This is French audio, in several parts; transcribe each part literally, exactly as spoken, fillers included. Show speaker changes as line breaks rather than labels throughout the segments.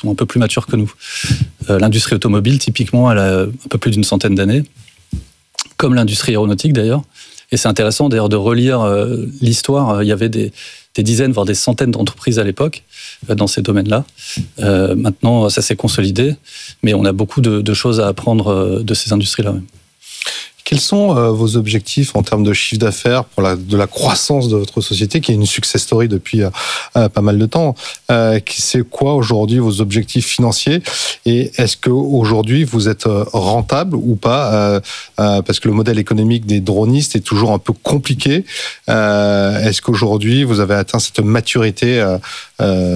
sont un peu plus matures que nous. Euh, l'industrie automobile, typiquement, elle a un peu plus d'une centaine d'années, comme l'industrie aéronautique d'ailleurs. Et c'est intéressant d'ailleurs de relire euh, l'histoire. Il y avait des, des dizaines, voire des centaines d'entreprises à l'époque euh, dans ces domaines-là. Euh, maintenant, ça s'est consolidé, mais on a beaucoup de, de choses à apprendre euh, de ces industries-là. Même.
Quels sont euh, vos objectifs en termes de chiffre d'affaires pour la, de la croissance de votre société, qui est une success story depuis euh, euh, pas mal de temps? euh, C'est quoi aujourd'hui vos objectifs financiers? Et est-ce qu'aujourd'hui vous êtes rentable ou pas? euh, euh, Parce que le modèle économique des dronistes est toujours un peu compliqué. Euh, est-ce qu'aujourd'hui vous avez atteint cette maturité euh, euh,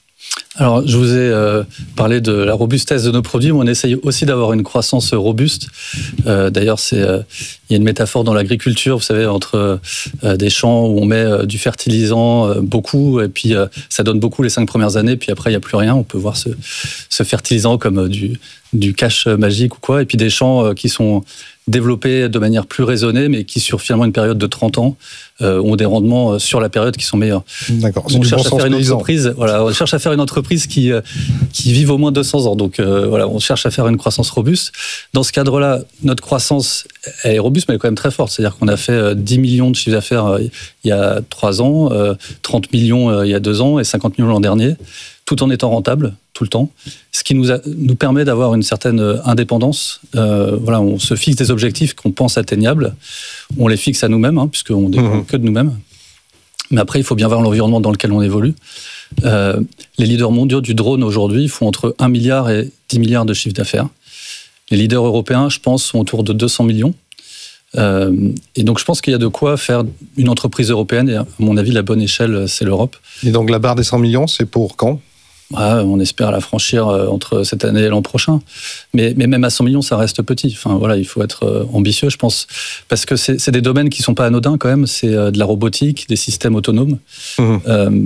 Alors, je vous ai euh, parlé de la robustesse de nos produits, mais on essaye aussi d'avoir une croissance robuste. Euh, d'ailleurs, c'est, euh, il y a une métaphore dans l'agriculture, vous savez, entre euh, des champs où on met euh, du fertilisant euh, beaucoup, et puis euh, ça donne beaucoup les cinq premières années, puis après, il n'y a plus rien. On peut voir ce, ce fertilisant comme euh, du, du cash magique ou quoi, et puis des champs euh, qui sont développés de manière plus raisonnée, mais qui, sur finalement une période de trente ans, euh, ont des rendements sur la période qui sont meilleurs.
D'accord. C'est
on
du
cherche
bon
à faire une
paysan.
entreprise, voilà, on cherche à faire une entreprise qui euh, qui vive au moins deux cents ans. Donc euh, voilà, on cherche à faire une croissance robuste. Dans ce cadre-là, notre croissance elle est robuste, mais elle est quand même très forte. C'est-à-dire qu'on a fait euh, dix millions de chiffre d'affaires euh, il y a trois ans, euh, trente millions euh, il y a deux ans et cinquante millions l'an dernier, tout en étant rentable tout le temps, ce qui nous, a, nous permet d'avoir une certaine indépendance. Euh, voilà, on se fixe des objectifs qu'on pense atteignables, on les fixe à nous-mêmes, hein, puisqu'on dépend mmh. que de nous-mêmes. Mais après, il faut bien voir l'environnement dans lequel on évolue. Euh, les leaders mondiaux du drone aujourd'hui font entre un milliard et dix milliards de chiffre d'affaires. Les leaders européens, je pense, sont autour de deux cents millions. Euh, et donc, je pense qu'il y a de quoi faire une entreprise européenne. Et à mon avis, la bonne échelle, c'est l'Europe.
Et donc, la barre des cent millions, c'est pour quand ?
Ah, on espère la franchir entre cette année et l'an prochain. Mais, mais même à cent millions, ça reste petit. Enfin, voilà, il faut être ambitieux, je pense. Parce que c'est, c'est des domaines qui ne sont pas anodins, quand même. C'est de la robotique, des systèmes autonomes. Mmh. Euh,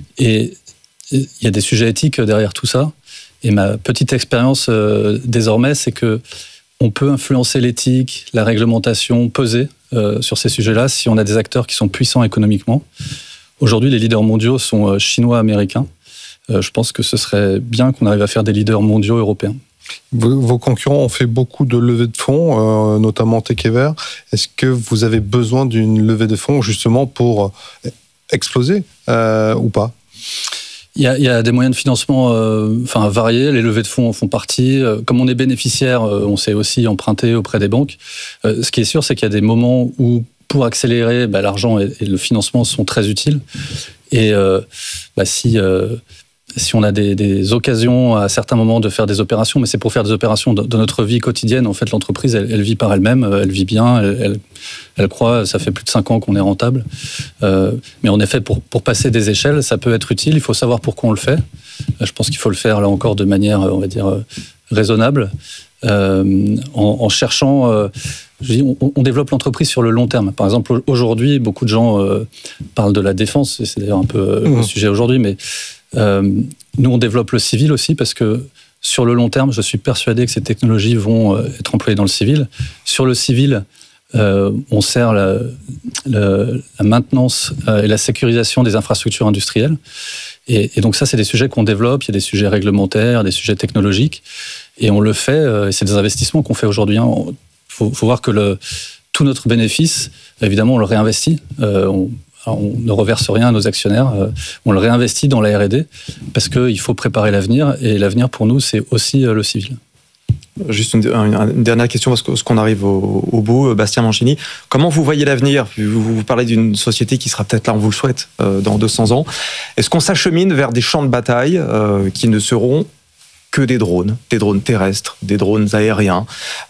et il y a des sujets éthiques derrière tout ça. Et ma petite expérience, euh, désormais, c'est que on peut influencer l'éthique, la réglementation, peser euh, sur ces sujets-là si on a des acteurs qui sont puissants économiquement. Aujourd'hui, les leaders mondiaux sont chinois, américains. Euh, je pense que ce serait bien qu'on arrive à faire des leaders mondiaux européens.
Vos, vos concurrents ont fait beaucoup de levées de fonds, euh, notamment Tekever. Est-ce que vous avez besoin d'une levée de fonds justement pour exploser euh, ou pas ?
Il y, a, il y a des moyens de financement euh, enfin, variés, les levées de fonds en font partie. Comme on est bénéficiaire, on sait aussi emprunter auprès des banques. Euh, ce qui est sûr, c'est qu'il y a des moments où, pour accélérer, bah, l'argent et, et le financement sont très utiles. Et euh, bah, si... Euh, Si on a des, des occasions à certains moments de faire des opérations, mais c'est pour faire des opérations de, de notre vie quotidienne. En fait, l'entreprise, elle, elle vit par elle-même, elle vit bien, elle, elle, elle croît. Ça fait plus de cinq ans qu'on est rentable. Euh, mais en effet, pour, pour passer des échelles, ça peut être utile. Il faut savoir pourquoi on le fait. Je pense qu'il faut le faire là encore de manière, on va dire, raisonnable, euh, en, en cherchant. Euh, je dis, on, on développe l'entreprise sur le long terme. Par exemple, aujourd'hui, beaucoup de gens euh, parlent de la défense. Et c'est d'ailleurs un peu mmh. le sujet aujourd'hui, mais Euh, nous, on développe le civil aussi parce que sur le long terme, je suis persuadé que ces technologies vont être employées dans le civil. Sur le civil, euh, on sert la, la, la maintenance et la sécurisation des infrastructures industrielles. Et, et donc ça, c'est des sujets qu'on développe. Il y a des sujets réglementaires, des sujets technologiques. Et on le fait, et c'est des investissements qu'on fait aujourd'hui. Il faut, faut voir que le, tout notre bénéfice, évidemment, on le réinvestit. Euh, on, Alors, on ne reverse rien à nos actionnaires, euh, on le réinvestit dans la R et D parce qu'il faut préparer l'avenir et l'avenir pour nous c'est aussi euh, le civil.
Juste une, une dernière question parce qu'on arrive au, au bout, Bastien Mancini. Comment vous voyez l'avenir ? vous, vous parlez d'une société qui sera peut-être là, on vous le souhaite, euh, dans deux cents ans. Est-ce qu'on s'achemine vers des champs de bataille euh, qui ne seront que des drones, des drones terrestres, des drones aériens.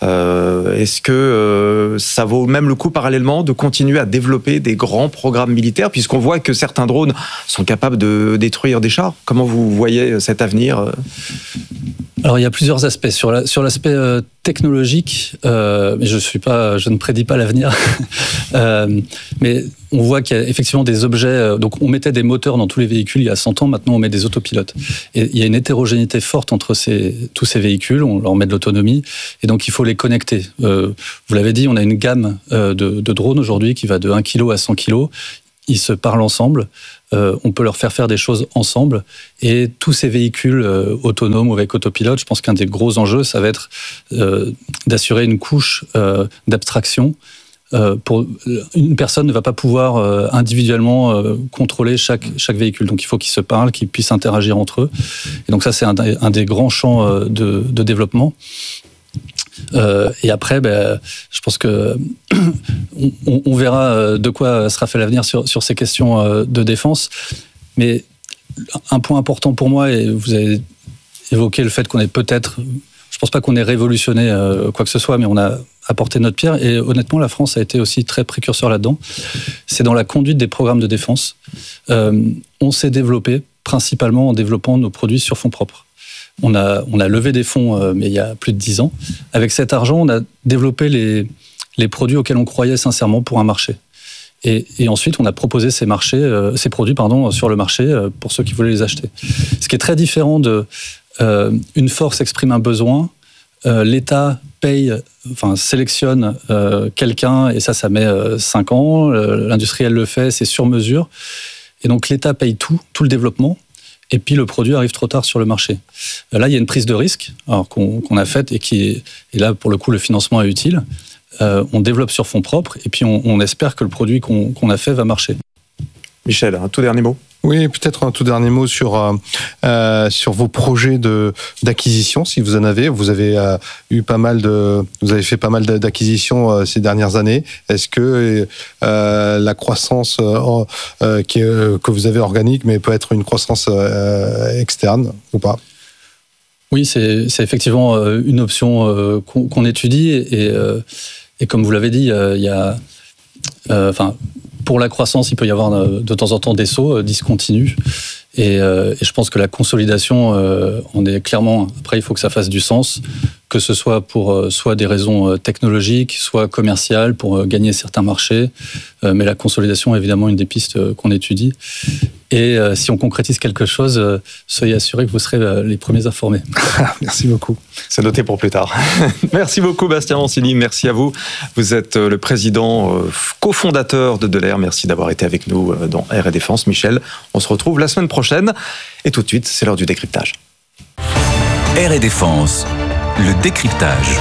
Euh, est-ce que euh, ça vaut même le coup parallèlement de continuer à développer des grands programmes militaires, puisqu'on voit que certains drones sont capables de détruire des chars ? Comment vous voyez cet avenir ?
Alors il y a plusieurs aspects sur la, sur l'aspect euh, technologique, euh, mais je suis pas, je ne prédis pas l'avenir. euh, mais on voit qu'il y a effectivement des objets. Euh, donc on mettait des moteurs dans tous les véhicules il y a cent ans. Maintenant on met des autopilotes. Et il y a une hétérogénéité forte entre ces, tous ces véhicules. On leur met de l'autonomie et donc il faut les connecter. Euh, vous l'avez dit, on a une gamme euh, de, de drones aujourd'hui qui va de un kilo à cent kilos. ils se parlent ensemble, euh, on peut leur faire faire des choses ensemble, et tous ces véhicules euh, autonomes ou avec autopilote, je pense qu'un des gros enjeux, ça va être euh, d'assurer une couche euh, d'abstraction. Euh, pour, une personne ne va pas pouvoir euh, individuellement euh, contrôler chaque, chaque véhicule, donc il faut qu'ils se parlent, qu'ils puissent interagir entre eux, et donc ça c'est un, un des grands champs euh, de, de développement. Euh, et après, ben, je pense que on, on verra de quoi sera fait l'avenir sur, sur ces questions de défense. Mais un point important pour moi, et vous avez évoqué le fait qu'on ait peut-être, je pense pas qu'on ait révolutionné quoi que ce soit, mais on a apporté notre pierre. Et honnêtement, la France a été aussi très précurseur là-dedans. C'est dans la conduite des programmes de défense. Euh, on s'est développé principalement en développant nos produits sur fonds propres. On a, on a levé des fonds, euh, mais il y a plus de dix ans. Avec cet argent, on a développé les, les produits auxquels on croyait sincèrement pour un marché. Et, et ensuite, on a proposé ces, marchés, euh, ces produits pardon, sur le marché euh, pour ceux qui voulaient les acheter. Ce qui est très différent de euh, une force exprime un besoin, euh, l'État paye, enfin sélectionne euh, quelqu'un, et ça, ça met euh, cinq ans, euh, l'industriel le fait, c'est sur mesure. Et donc l'État paye tout, tout le développement, et puis le produit arrive trop tard sur le marché. Là, il y a une prise de risque alors, qu'on, qu'on a faite et qui est, et là, pour le coup, le financement est utile. Euh, on développe sur fonds propres et puis on, on espère que le produit qu'on, qu'on a fait va marcher.
Michel, un tout dernier mot ?
Oui, peut-être un tout dernier mot sur euh, sur vos projets de d'acquisition, si vous en avez. Vous avez euh, eu pas mal de, vous avez fait pas mal d'acquisitions euh, ces dernières années. Est-ce que euh, la croissance euh, euh, qui est, que vous avez organique, mais peut être une croissance euh, externe ou pas ?
Oui, c'est, c'est effectivement une option euh, qu'on, qu'on étudie et, euh, et comme vous l'avez dit, il y a, enfin. Euh, Pour la croissance, il peut y avoir de temps en temps des sauts discontinus. Et, euh, et je pense que la consolidation, euh, on est clairement... Après, il faut que ça fasse du sens, que ce soit pour euh, soit des raisons technologiques, soit commerciales, pour euh, gagner certains marchés. Euh, mais la consolidation est évidemment une des pistes euh, qu'on étudie. Et euh, si on concrétise quelque chose, euh, soyez assurés que vous serez euh, les premiers informés.
Merci beaucoup.
C'est noté pour plus tard. Merci beaucoup, Bastien Mancini. Merci à vous. Vous êtes le président, euh, cofondateur de Delair. Merci d'avoir été avec nous euh, dans R et Défense. Michel, on se retrouve la semaine prochaine. Et tout de suite, c'est l'heure du décryptage.
R et Défense, le décryptage.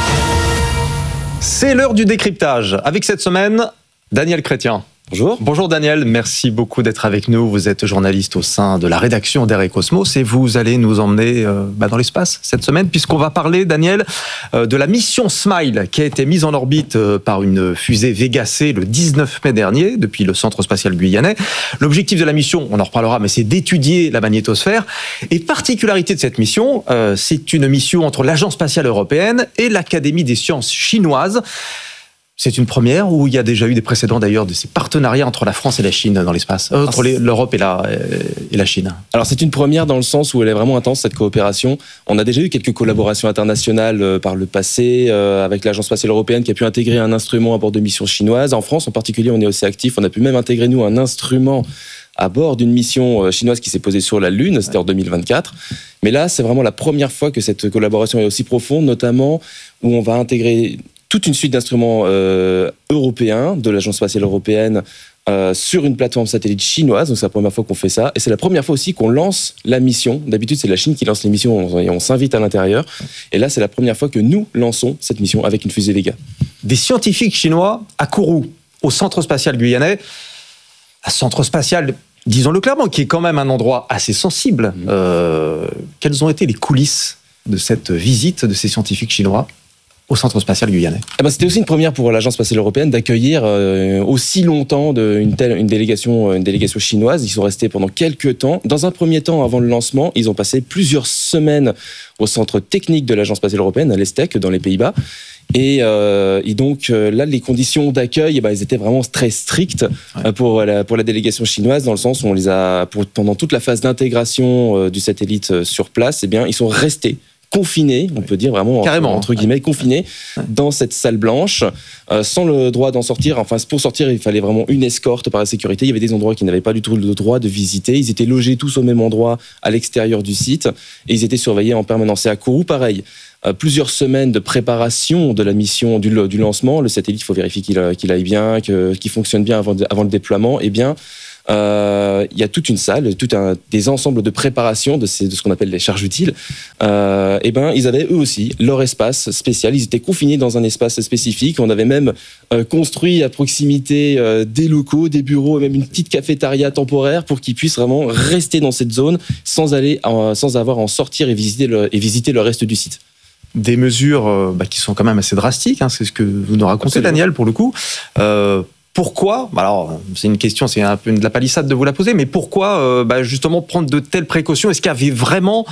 C'est l'heure du décryptage. Avec cette semaine, Daniel Chrétien. Bonjour. Bonjour Daniel, merci beaucoup d'être avec nous. Vous êtes journaliste au sein de la rédaction d'Air et Cosmos et vous allez nous emmener euh, bah, dans l'espace cette semaine puisqu'on va parler, Daniel, euh, de la mission SMILE qui a été mise en orbite euh, par une fusée Vega C le dix-neuf mai dernier depuis le centre spatial guyanais. L'objectif de la mission, on en reparlera, mais c'est d'étudier la magnétosphère. Et particularité de cette mission, euh, c'est une mission entre l'Agence spatiale européenne et l'Académie des sciences chinoises. C'est une première ou il y a déjà eu des précédents d'ailleurs de ces partenariats entre la France et la Chine dans l'espace, euh, entre les, l'Europe et la, et la Chine?
Alors c'est une première dans le sens où elle est vraiment intense cette coopération. On a déjà eu quelques collaborations internationales euh, par le passé euh, avec l'Agence spatiale européenne qui a pu intégrer un instrument à bord de missions chinoises. En France en particulier on est aussi actif, on a pu même intégrer nous un instrument à bord d'une mission chinoise qui s'est posée sur la Lune, c'était en deux mille vingt-quatre. Mais là c'est vraiment la première fois que cette collaboration est aussi profonde, notamment où on va intégrer toute une suite d'instruments euh, européens de l'Agence spatiale européenne euh, sur une plateforme satellite chinoise. Donc c'est la première fois qu'on fait ça. Et c'est la première fois aussi qu'on lance la mission. D'habitude, c'est la Chine qui lance les missions et on s'invite à l'intérieur. Et là, c'est la première fois que nous lançons cette mission avec une fusée Vega.
Des scientifiques chinois à Kourou, au centre spatial guyanais. Un centre spatial, disons-le clairement, qui est quand même un endroit assez sensible. Mmh. Euh, quelles ont été les coulisses de cette visite de ces scientifiques chinois au centre spatial guyanais?
Eh ben, c'était aussi une première pour l'Agence spatiale européenne d'accueillir euh, aussi longtemps de, une, telle, une, délégation, une délégation chinoise. Ils sont restés pendant quelques temps. Dans un premier temps, avant le lancement, ils ont passé plusieurs semaines au centre technique de l'Agence spatiale européenne, à l'Estec, dans les Pays-Bas. Et, euh, et donc euh, là, les conditions d'accueil, eh ben, elles étaient vraiment très strictes ouais. pour, la, pour la délégation chinoise, dans le sens où on les a, pour, pendant toute la phase d'intégration euh, du satellite euh, sur place, eh bien, ils sont restés confinés, on peut dire vraiment
carrément
entre, entre guillemets confinés ouais. dans cette salle blanche, euh, sans le droit d'en sortir. Enfin, pour sortir, il fallait vraiment une escorte par la sécurité. Il y avait des endroits qui n'avaient pas du tout le droit de visiter. Ils étaient logés tous au même endroit à l'extérieur du site et ils étaient surveillés en permanence. Et à Kourou, pareil. Euh, plusieurs semaines de préparation de la mission du, du lancement. Le satellite, il faut vérifier qu'il, qu'il aille bien, que, qu'il fonctionne bien avant, de, avant le déploiement. Eh bien, Euh, il y a toute une salle, tout un, des ensembles de préparation de, ces, de ce qu'on appelle les charges utiles. Euh, et ben, ils avaient eux aussi leur espace spécial. Ils étaient confinés dans un espace spécifique. On avait même euh, construit à proximité euh, des locaux, des bureaux, et même une petite cafétéria temporaire pour qu'ils puissent vraiment rester dans cette zone sans aller, euh, sans avoir à en sortir et visiter le, et visiter le reste du site.
Des mesures euh, bah, qui sont quand même assez drastiques. Hein, c'est ce que vous nous racontez, Absolument. Daniel, pour le coup. Euh, Pourquoi ? Alors, c'est une question, c'est un peu de la palissade de vous la poser, mais pourquoi euh, bah, justement prendre de telles précautions ? Est-ce qu'il y avait vraiment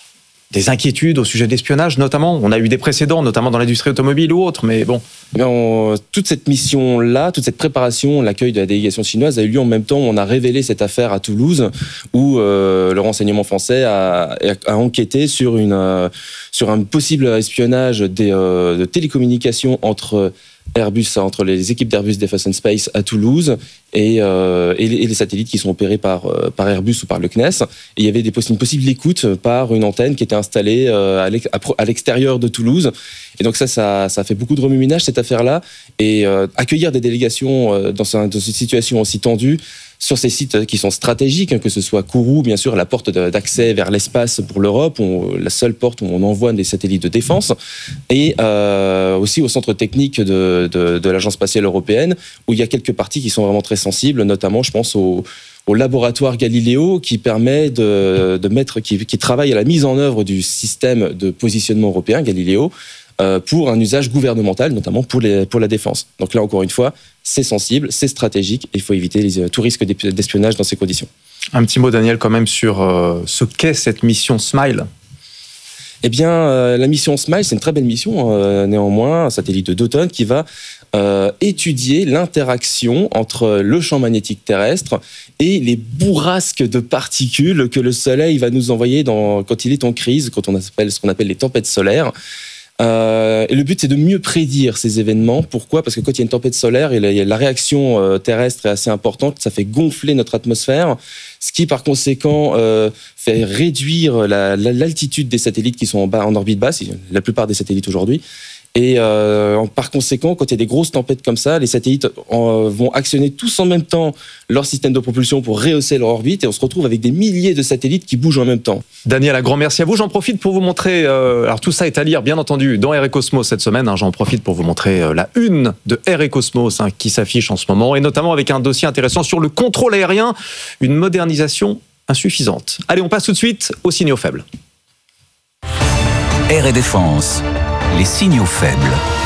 des inquiétudes au sujet de l'espionnage, notamment ? On a eu des précédents, notamment dans l'industrie automobile ou autre, mais bon.
On, toute cette mission-là, toute cette préparation, l'accueil de la délégation chinoise a eu lieu en même temps où on a révélé cette affaire à Toulouse, où euh, le renseignement français a, a enquêté sur, une, euh, sur un possible espionnage des, euh, de télécommunications entre Airbus, entre les équipes d'Airbus Defence and Space à Toulouse et, euh, et, les, et les satellites qui sont opérés par, euh, par Airbus ou par le C N E S. Et il y avait des possi- une possible écoute par une antenne qui était installée euh, à, l'ex- à l'extérieur de Toulouse. Et donc ça, ça, ça a fait beaucoup de remue-ménage, cette affaire-là. Et euh, accueillir des délégations euh, dans, un, dans une situation aussi tendue, sur ces sites qui sont stratégiques, hein, que ce soit Kourou, bien sûr, la porte d'accès vers l'espace pour l'Europe, on, la seule porte où on envoie des satellites de défense, et euh, aussi au centre technique de, de, de l'Agence spatiale européenne, où il y a quelques parties qui sont vraiment très sensibles, notamment, je pense, au, au laboratoire Galileo, qui permet de, de mettre, qui, qui travaille à la mise en œuvre du système de positionnement européen, Galileo, euh, pour un usage gouvernemental, notamment pour, les, pour la défense. Donc là, encore une fois, c'est sensible, c'est stratégique, et il faut éviter les, tout risque d'espionnage dans ces conditions.
Un petit mot, Daniel, quand même, sur euh, ce qu'est cette mission SMILE.
Eh bien, euh, la mission SMILE, c'est une très belle mission, euh, néanmoins, un satellite d'automne qui va euh, étudier l'interaction entre le champ magnétique terrestre et les bourrasques de particules que le Soleil va nous envoyer dans, quand il est en crise, quand on appelle ce qu'on appelle les tempêtes solaires. Euh, et le but, c'est de mieux prédire ces événements. Pourquoi ? Parce que quand il y a une tempête solaire, et la, la réaction euh, terrestre est assez importante, ça fait gonfler notre atmosphère, ce qui, par conséquent, euh, fait réduire la, la, l'altitude des satellites qui sont en, bas, en orbite basse, la plupart des satellites aujourd'hui. Et euh, par conséquent, quand il y a des grosses tempêtes comme ça, les satellites en, vont actionner tous en même temps leur système de propulsion pour rehausser leur orbite, et on se retrouve avec des milliers de satellites qui bougent en même temps.
Daniel, un grand merci à vous. J'en profite pour vous montrer, euh, alors tout ça est à lire bien entendu dans Air et Cosmos cette semaine, hein, j'en profite pour vous montrer euh, la une de Air et Cosmos hein, qui s'affiche en ce moment, et notamment avec un dossier intéressant sur le contrôle aérien, une modernisation insuffisante. Allez, on passe tout de suite aux signaux faibles.
Air et Défense. Les signaux faibles.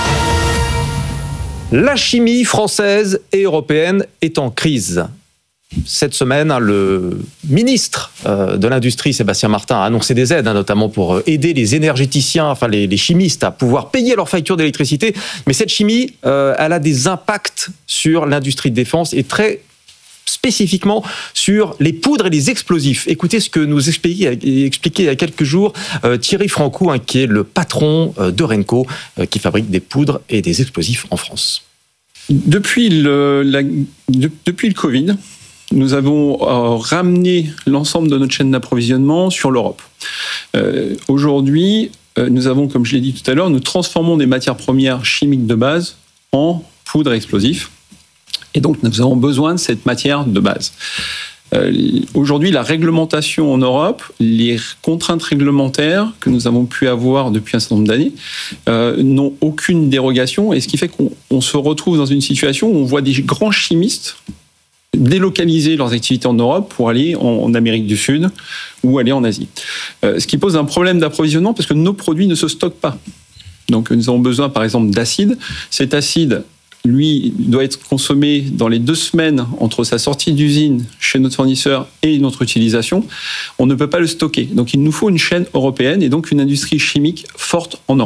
La chimie française et européenne est en crise. Cette semaine, le ministre de l'Industrie, Sébastien Martin, a annoncé des aides, notamment pour aider les énergéticiens, enfin les, les chimistes, à pouvoir payer leurs factures d'électricité. Mais cette chimie, euh, elle a des impacts sur l'industrie de défense et très spécifiquement sur les poudres et les explosifs. Écoutez ce que nous expliquait, expliquait il y a quelques jours euh, Thierry Francou, hein, qui est le patron euh, de Renco, euh, qui fabrique des poudres et des explosifs en France.
Depuis le, la, de, depuis le Covid, nous avons euh, ramené l'ensemble de notre chaîne d'approvisionnement sur l'Europe. Euh, aujourd'hui, euh, nous avons, comme je l'ai dit tout à l'heure, nous transformons des matières premières chimiques de base en poudres explosifs. Et donc, nous avons besoin de cette matière de base. Euh, aujourd'hui, la réglementation en Europe, les contraintes réglementaires que nous avons pu avoir depuis un certain nombre d'années, euh, n'ont aucune dérogation. Et ce qui fait qu'on on se retrouve dans une situation où on voit des grands chimistes délocaliser leurs activités en Europe pour aller en, en Amérique du Sud ou aller en Asie. Euh, ce qui pose un problème d'approvisionnement parce que nos produits ne se stockent pas. Donc, nous avons besoin, par exemple, d'acide. Cet acide, lui, doit être consommé dans les deux semaines entre sa sortie d'usine chez notre fournisseur et notre utilisation. On ne peut pas le stocker. Donc, il nous faut une chaîne européenne et donc une industrie chimique forte en Europe.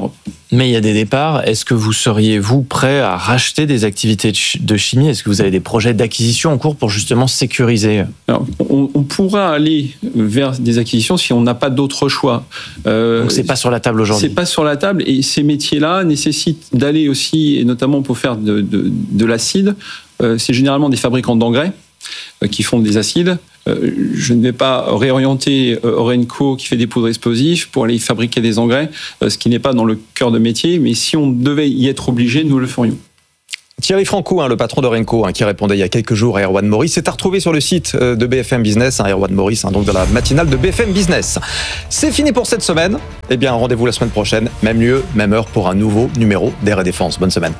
Mais il y a des départs. Est-ce que vous seriez, vous, prêt à racheter des activités de chimie ? Est-ce que vous avez des projets d'acquisition en cours pour justement sécuriser ?
Alors, on, on pourra aller vers des acquisitions si on n'a pas d'autre choix.
Euh, Donc, c'est pas sur la table aujourd'hui.
C'est pas sur la table, et ces métiers-là nécessitent d'aller aussi, et notamment pour faire de, de, de l'acide, euh, c'est généralement des fabricants d'engrais euh, qui font des acides. Euh, je ne vais pas réorienter euh, Orenco qui fait des poudres explosives pour aller fabriquer des engrais, euh, ce qui n'est pas dans le cœur de métier, mais si on devait y être obligé, nous le ferions.
Thierry Franco, hein, le patron d'Orenco, hein, qui répondait il y a quelques jours à Erwan Maurice, c'est à retrouver sur le site de B F M Business, hein, Erwan Maurice, hein, donc dans la matinale de B F M Business. C'est fini pour cette semaine. Eh bien, rendez-vous la semaine prochaine, même lieu, même heure, pour un nouveau numéro d'Air et Défense. Bonne semaine.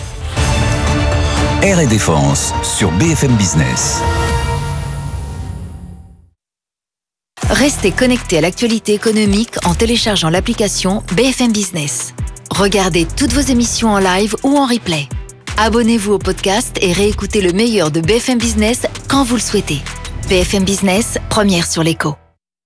Air et Défense sur B F M Business.
Restez connectés à l'actualité économique en téléchargeant l'application B F M Business. Regardez toutes vos émissions en live ou en replay. Abonnez-vous au podcast et réécoutez le meilleur de B F M Business quand vous le souhaitez. B F M Business, première sur l'écho.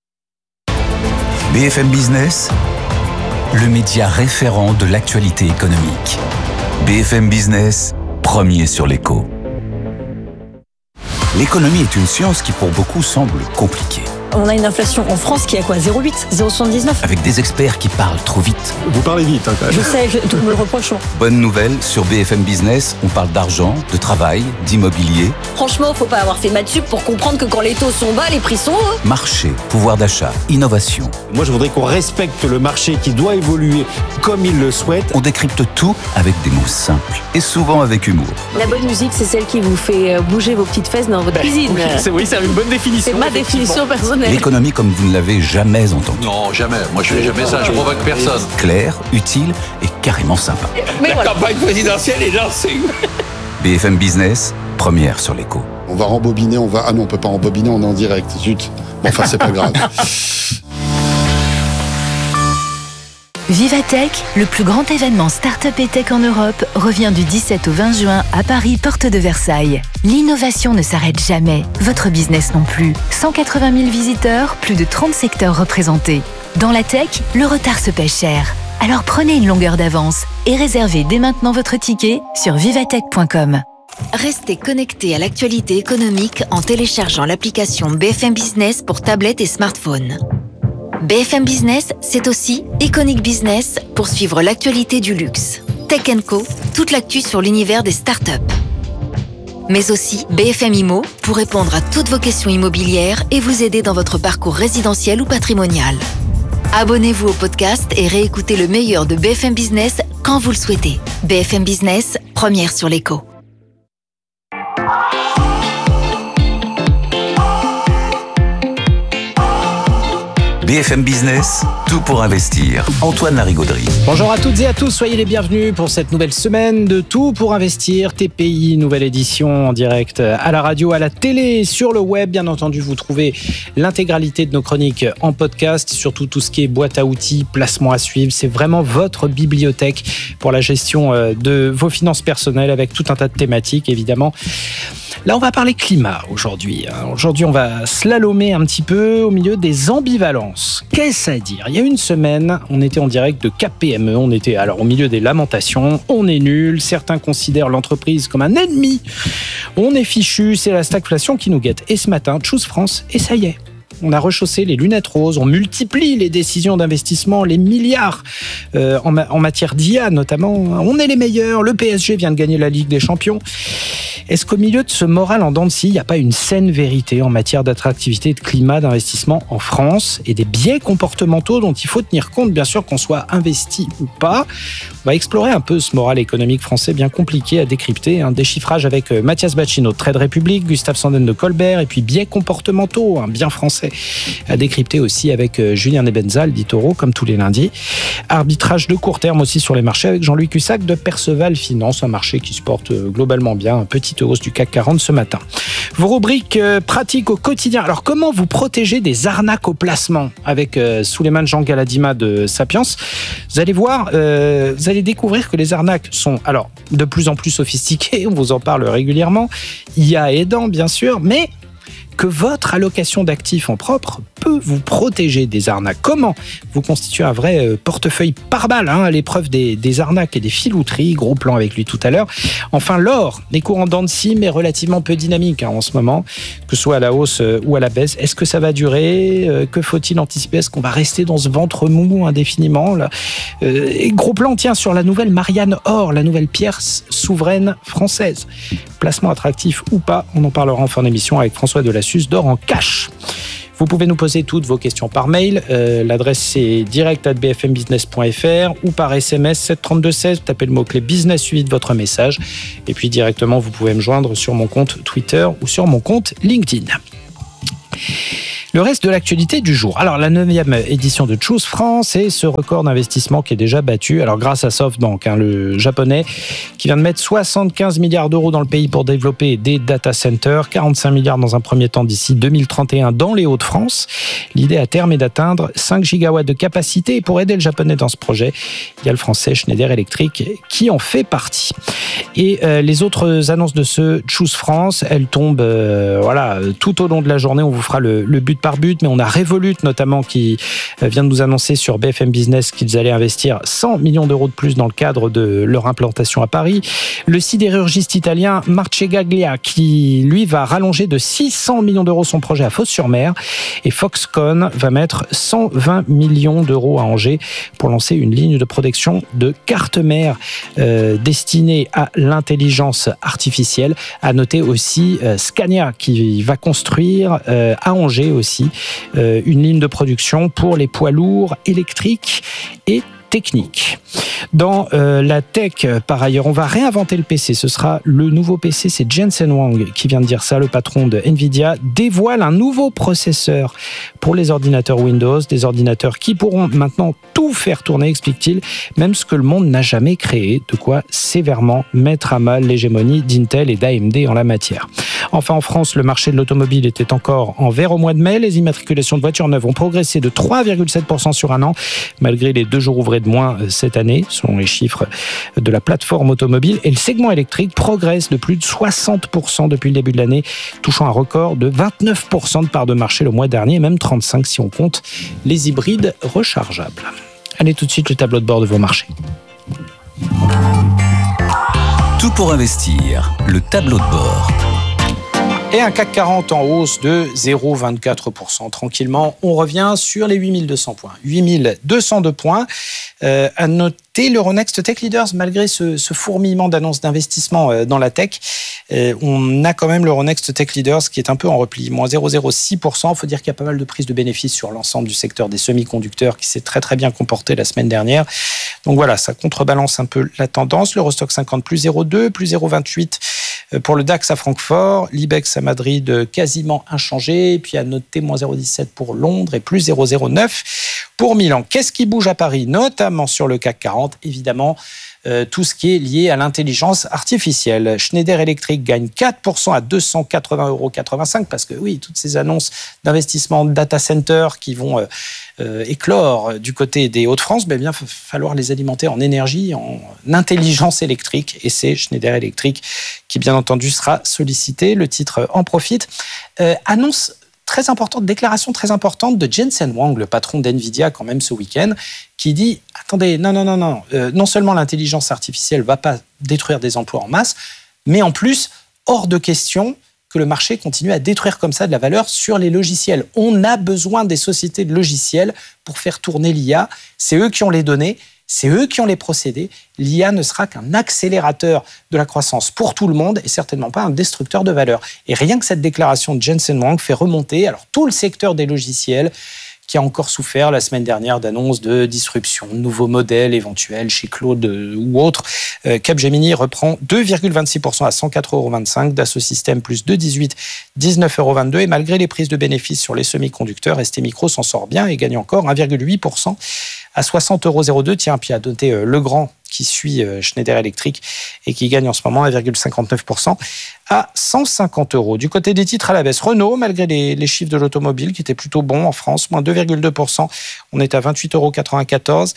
B F M Business, le média référent de l'actualité économique. B F M Business, premier sur l'écho. L'économie est une science qui pour beaucoup semble compliquée.
On a une inflation en France qui est à quoi ? zéro virgule huit, zéro virgule soixante-dix-neuf.
Avec des experts qui parlent trop vite.
Vous parlez vite, hein, quand même.
Je sais, je, tout me le reproche.
Bonne nouvelle, sur B F M Business, on parle d'argent, de travail, d'immobilier.
Franchement, faut pas avoir fait maths sup pour comprendre que quand les taux sont bas, les prix sont hauts.
Marché, pouvoir d'achat, innovation.
Moi, je voudrais qu'on respecte le marché qui doit évoluer comme il le souhaite.
On décrypte tout avec des mots simples et souvent avec humour.
La bonne musique, c'est celle qui vous fait bouger vos petites fesses dans votre ben, cuisine.
Oui, c'est, oui, c'est une bonne définition.
C'est ma définition personnelle.
L'économie comme vous ne l'avez jamais entendue.
Non, jamais. Moi, je fais jamais ça. Je provoque personne.
Clair, utile et carrément sympa.
Mais
La
voilà.
campagne présidentielle est lancée.
B F M Business, première sur l'écho.
On va rembobiner, on va... Ah non, on peut pas rembobiner, on est en direct. Zut. Bon, enfin, c'est pas grave.
Vivatech, le plus grand événement start-up et tech en Europe, revient du dix-sept au vingt juin à Paris, porte de Versailles. L'innovation ne s'arrête jamais, votre business non plus. cent quatre-vingt mille visiteurs, plus de trente secteurs représentés. Dans la tech, le retard se paie cher. Alors prenez une longueur d'avance et réservez dès maintenant votre ticket sur vivatech point com. Restez connectés à l'actualité économique en téléchargeant l'application B F M Business pour tablette et smartphone. B F M Business, c'est aussi Iconic Business pour suivre l'actualité du luxe. Tech and Co, toute l'actu sur l'univers des startups. Mais aussi B F M Immo pour répondre à toutes vos questions immobilières et vous aider dans votre parcours résidentiel ou patrimonial. Abonnez-vous au podcast et réécoutez le meilleur de B F M Business quand vous le souhaitez. B F M Business, première sur l'écho.
B F M Business, tout pour investir. Antoine Larigauderie.
Bonjour à toutes et à tous, soyez les bienvenus pour cette nouvelle semaine de Tout pour investir, T P I, nouvelle édition en direct à la radio, à la télé, sur le web. Bien entendu, vous trouvez l'intégralité de nos chroniques en podcast, surtout tout ce qui est boîte à outils, placement à suivre. C'est vraiment votre bibliothèque pour la gestion de vos finances personnelles avec tout un tas de thématiques, évidemment. Là, on va parler climat aujourd'hui. Aujourd'hui, on va slalomer un petit peu au milieu des ambivalences. Qu'est-ce à dire ? Il y a une semaine, on était en direct de Cap P M E. On était alors au milieu des lamentations. On est nul. Certains considèrent l'entreprise comme un ennemi. On est fichu. C'est la stagflation qui nous guette. Et ce matin, Choose France, et ça y est. On a rechaussé les lunettes roses, on multiplie les décisions d'investissement, les milliards euh, en, ma- en matière d'I A notamment. On est les meilleurs, le P S G vient de gagner la Ligue des Champions. Est-ce qu'au milieu de ce moral en dents de scie, il n'y a pas une saine vérité en matière d'attractivité et de climat d'investissement en France et des biais comportementaux dont il faut tenir compte, bien sûr, qu'on soit investi ou pas ? On va explorer un peu ce moral économique français bien compliqué à décrypter. Un déchiffrage avec Mathias Bacchino de Trade Republic, Gustave Sanden de Colbert et puis biais comportementaux, un bien français à décrypter aussi avec Julien Nebenzal d'Itoro, comme tous les lundis. Arbitrage de court terme aussi sur les marchés avec Jean-Louis Cussac de Perceval Finance, un marché qui se porte globalement bien, un petite hausse du C A C quarante ce matin. Vos rubriques pratiques au quotidien. Alors, comment vous protéger des arnaques au placement avec euh, Souleymane Jean Galadima de Sapiens. Vous allez voir, euh, vous allez découvrir que les arnaques sont alors de plus en plus sophistiquées, on vous en parle régulièrement, I A aidant bien sûr, mais que votre allocation d'actifs en propre peut peut vous protéger des arnaques? Comment vous constituer un vrai euh, portefeuille par balle hein, à l'épreuve des, des arnaques et des filouteries? Gros plan avec lui tout à l'heure. Enfin, l'or, les cours en dents de scie, mais relativement peu dynamique hein, en ce moment, que ce soit à la hausse euh, ou à la baisse. Est-ce que ça va durer? euh, Que faut-il anticiper? Est-ce qu'on va rester dans ce ventre mou indéfiniment là euh, et gros plan, tiens, sur la nouvelle Marianne Or, la nouvelle pierre souveraine française. Placement attractif ou pas, on en parlera en fin d'émission avec François Delassus d'Or en cash. Vous pouvez nous poser toutes vos questions par mail. Euh, l'adresse c'est direct arobase b f m business point f r ou par S M S sept trente-deux seize. Tapez le mot-clé business suivi de votre message. Et puis directement, vous pouvez me joindre sur mon compte Twitter ou sur mon compte LinkedIn. Le reste de l'actualité du jour. Alors, la neuvième édition de Choose France et ce record d'investissement qui est déjà battu. Alors, grâce à SoftBank, hein, le japonais, qui vient de mettre soixante-quinze milliards d'euros dans le pays pour développer des data centers, quarante-cinq milliards dans un premier temps d'ici deux mille trente et un dans les Hauts-de-France. L'idée à terme est d'atteindre cinq gigawatts de capacité. Et pour aider le japonais dans ce projet, il y a le français Schneider Electric qui en fait partie. Et euh, les autres annonces de ce Choose France, elles tombent euh, voilà, tout au long de la journée. On vous fera le, le but par but, mais on a Revolut notamment qui vient de nous annoncer sur B F M Business qu'ils allaient investir cent millions d'euros de plus dans le cadre de leur implantation à Paris. Le sidérurgiste italien Marcegaglia qui, lui, va rallonger de six cents millions d'euros son projet à Fos-sur-Mer. Et Foxconn va mettre cent vingt millions d'euros à Angers pour lancer une ligne de production de cartes mères euh, destinée à l'intelligence artificielle. À noter aussi euh, Scania qui va construire euh, à Angers aussi euh, une ligne de production pour les poids lourds électriques et techniques. Dans euh, la tech, par ailleurs, on va réinventer le P C. Ce sera le nouveau P C. C'est Jensen Huang qui vient de dire ça. Le patron de Nvidia dévoile un nouveau processeur pour les ordinateurs Windows. Des ordinateurs qui pourront maintenant tout faire tourner, explique-t-il, même ce que le monde n'a jamais créé. De quoi sévèrement mettre à mal l'hégémonie d'Intel et d'A M D en la matière. Enfin, en France, le marché de l'automobile était encore en vert au mois de mai. Les immatriculations de voitures neuves ont progressé de trois virgule sept pour cent sur un an, malgré les deux jours ouvrés de moins cette année, selon les chiffres de la plateforme automobile. Et le segment électrique progresse de plus de soixante pour cent depuis le début de l'année, touchant un record de vingt-neuf pour cent de part de marché le mois dernier, même trente-cinq si on compte les hybrides rechargeables. Allez, tout de suite, le tableau de bord de vos marchés.
Tout pour investir, le tableau de bord.
Et un C A C quarante en hausse de zéro virgule vingt-quatre pour cent. Tranquillement, on revient sur les huit mille deux cents points. huit mille deux cent deux points. Euh, à noter l'Euronext Tech Leaders, malgré ce, ce fourmillement d'annonces d'investissement euh, dans la tech, euh, on a quand même l'Euronext Tech Leaders qui est un peu en repli, moins zéro virgule zéro six pour cent. Il faut dire qu'il y a pas mal de prises de bénéfices sur l'ensemble du secteur des semi-conducteurs qui s'est très très bien comporté la semaine dernière. Donc voilà, ça contrebalance un peu la tendance. L'Eurostock cinquante plus zéro virgule deux, plus zéro virgule vingt-huit pour le DAX à Francfort, l'Ibex à Madrid quasiment inchangé, et puis à noter moins zéro virgule dix-sept pour Londres et plus zéro virgule zéro neuf pour Milan. Qu'est-ce qui bouge à Paris, notamment sur le C A C quarante? Évidemment, euh, tout ce qui est lié à l'intelligence artificielle. Schneider Electric gagne quatre pour cent à deux cent quatre-vingts euros quatre-vingt-cinq parce que oui, toutes ces annonces d'investissement de data center qui vont euh, euh, éclore du côté des Hauts-de-France, ben bien, il va falloir les alimenter en énergie, en intelligence électrique, et c'est Schneider Electric qui, bien entendu, sera sollicité. Le titre en profite. Euh, annonce très importante, déclaration très importante de Jensen Huang, le patron d'Nvidia, quand même, ce week-end, qui dit « Attendez, non, non, non, non, euh, non seulement l'intelligence artificielle ne va pas détruire des emplois en masse, mais en plus, hors de question que le marché continue à détruire comme ça de la valeur sur les logiciels. On a besoin des sociétés de logiciels pour faire tourner l'I A. C'est eux qui ont les données. C'est eux qui ont les procédés. L'I A ne sera qu'un accélérateur de la croissance pour tout le monde et certainement pas un destructeur de valeur. Et rien que cette déclaration de Jensen Huang fait remonter alors, tout le secteur des logiciels qui a encore souffert la semaine dernière d'annonces de disruption, de nouveaux modèles éventuels chez Claude ou autres. Euh, Capgemini reprend deux virgule vingt-six pour cent à cent quatre euros vingt-cinq, Dassault Systèmes plus deux virgule dix-huit, dix-neuf euros vingt-deux. Et malgré les prises de bénéfices sur les semi-conducteurs, S T Micro s'en sort bien et gagne encore un virgule huit pour cent à soixante euros zéro deux. Tiens, puis à noter euh, Legrand qui suit euh, Schneider Electric et qui gagne en ce moment un virgule cinquante-neuf pour cent à cent cinquante euros. Du côté des titres à la baisse, Renault, malgré les, les chiffres de l'automobile qui étaient plutôt bons en France, moins deux virgule deux pour cent, on est à vingt-huit euros quatre-vingt-quatorze.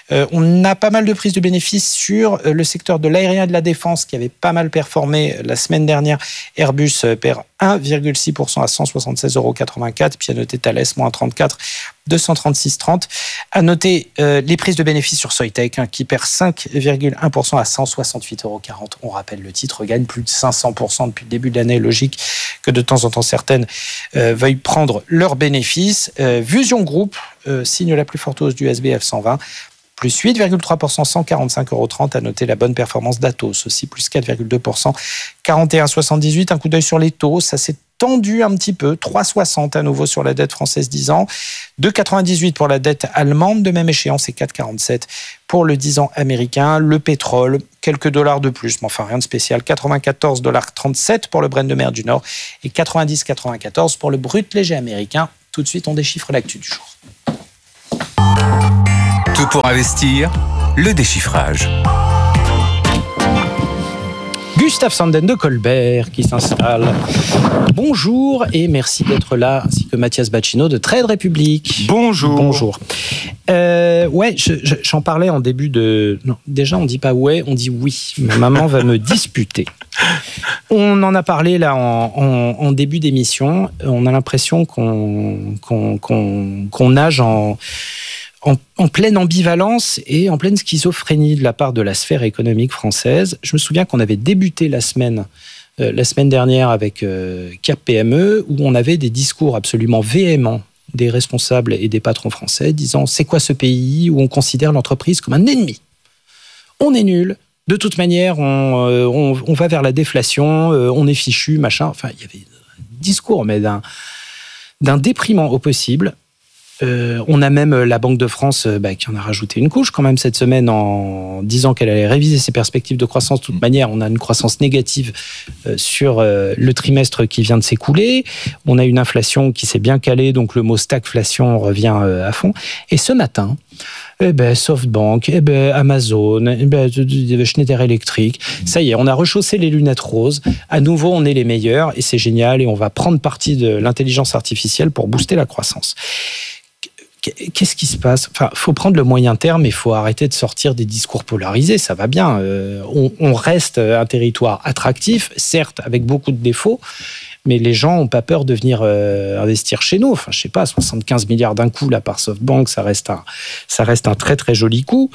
Euh, on a pas mal de prises de bénéfices sur le secteur de l'aérien et de la défense qui avait pas mal performé la semaine dernière. Airbus perd un virgule six pour cent à cent soixante-seize euros quatre-vingt-quatre. Puis à noter Thales, moins trente-quatre, deux cent trente-six virgule trente. À noter euh, les prises de bénéfices sur Soitec, hein, qui perd cinq virgule un pour cent à cent soixante-huit euros quarante. On rappelle, le titre gagne plus de cinq cents pour cent depuis le début de l'année. Logique que de temps en temps certaines euh, veuillent prendre leurs bénéfices. Euh, Vusion Group euh, signe la plus forte hausse du S B F cent vingt. Plus huit virgule trois pour cent, cent quarante-cinq euros trente. À noter la bonne performance d'Atos, aussi plus quatre virgule deux pour cent, quarante et un virgule soixante-dix-huit. Un coup d'œil sur les taux, ça s'est tendu un petit peu, trois virgule soixante à nouveau sur la dette française dix ans, deux virgule quatre-vingt-dix-huit pour la dette allemande, de même échéance, et quatre virgule quarante-sept pour le dix ans américain. Le pétrole, quelques dollars de plus, mais enfin rien de spécial, quatre-vingt-quatorze virgule trente-sept dollars pour le Brent de mer du Nord et quatre-vingt-dix virgule quatre-vingt-quatorze pour le brut léger américain. Tout de suite, on déchiffre l'actu du jour.
Tout pour investir, le déchiffrage.
Gustave Sanden de Colbert qui s'installe. Bonjour et merci d'être là, ainsi que Mathias Bacchino de Trade Republic.
Bonjour.
Bonjour. Euh, ouais, je, je, j'en parlais en début de... Non, déjà, on dit pas ouais, on dit oui. Ma maman va me disputer. On en a parlé là en, en, en début d'émission. On a l'impression qu'on, qu'on, qu'on, qu'on nage en... En, en pleine ambivalence et en pleine schizophrénie de la part de la sphère économique française. Je me souviens qu'on avait débuté la semaine, euh, la semaine dernière avec euh, Cap P M E, où on avait des discours absolument véhéments des responsables et des patrons français disant « c'est quoi ce pays où on considère l'entreprise comme un ennemi ? On est nul, de toute manière, on, euh, on, on va vers la déflation, euh, on est fichu, machin. » Enfin, il y avait un discours, mais d'un, d'un déprimant au possible. Euh, on a même la Banque de France bah, qui en a rajouté une couche quand même cette semaine en disant qu'elle allait réviser ses perspectives de croissance. De toute manière, on a une croissance négative euh, sur euh, le trimestre qui vient de s'écouler. On a une inflation qui s'est bien calée, donc le mot stagflation revient euh, à fond. Et ce matin, eh ben, SoftBank, eh ben, Amazon, eh ben, Schneider Electric, ça y est, on a rechaussé les lunettes roses. À nouveau, on est les meilleurs et c'est génial et on va prendre parti de l'intelligence artificielle pour booster la croissance. Qu'est-ce qui se passe ? Enfin, faut prendre le moyen terme et il faut arrêter de sortir des discours polarisés. Ça va bien. Euh, on, on reste un territoire attractif, certes avec beaucoup de défauts, mais les gens n'ont pas peur de venir euh, investir chez nous. Enfin, je sais pas, soixante-quinze milliards d'un coup là par SoftBank, ça reste un, ça reste un très très joli coup.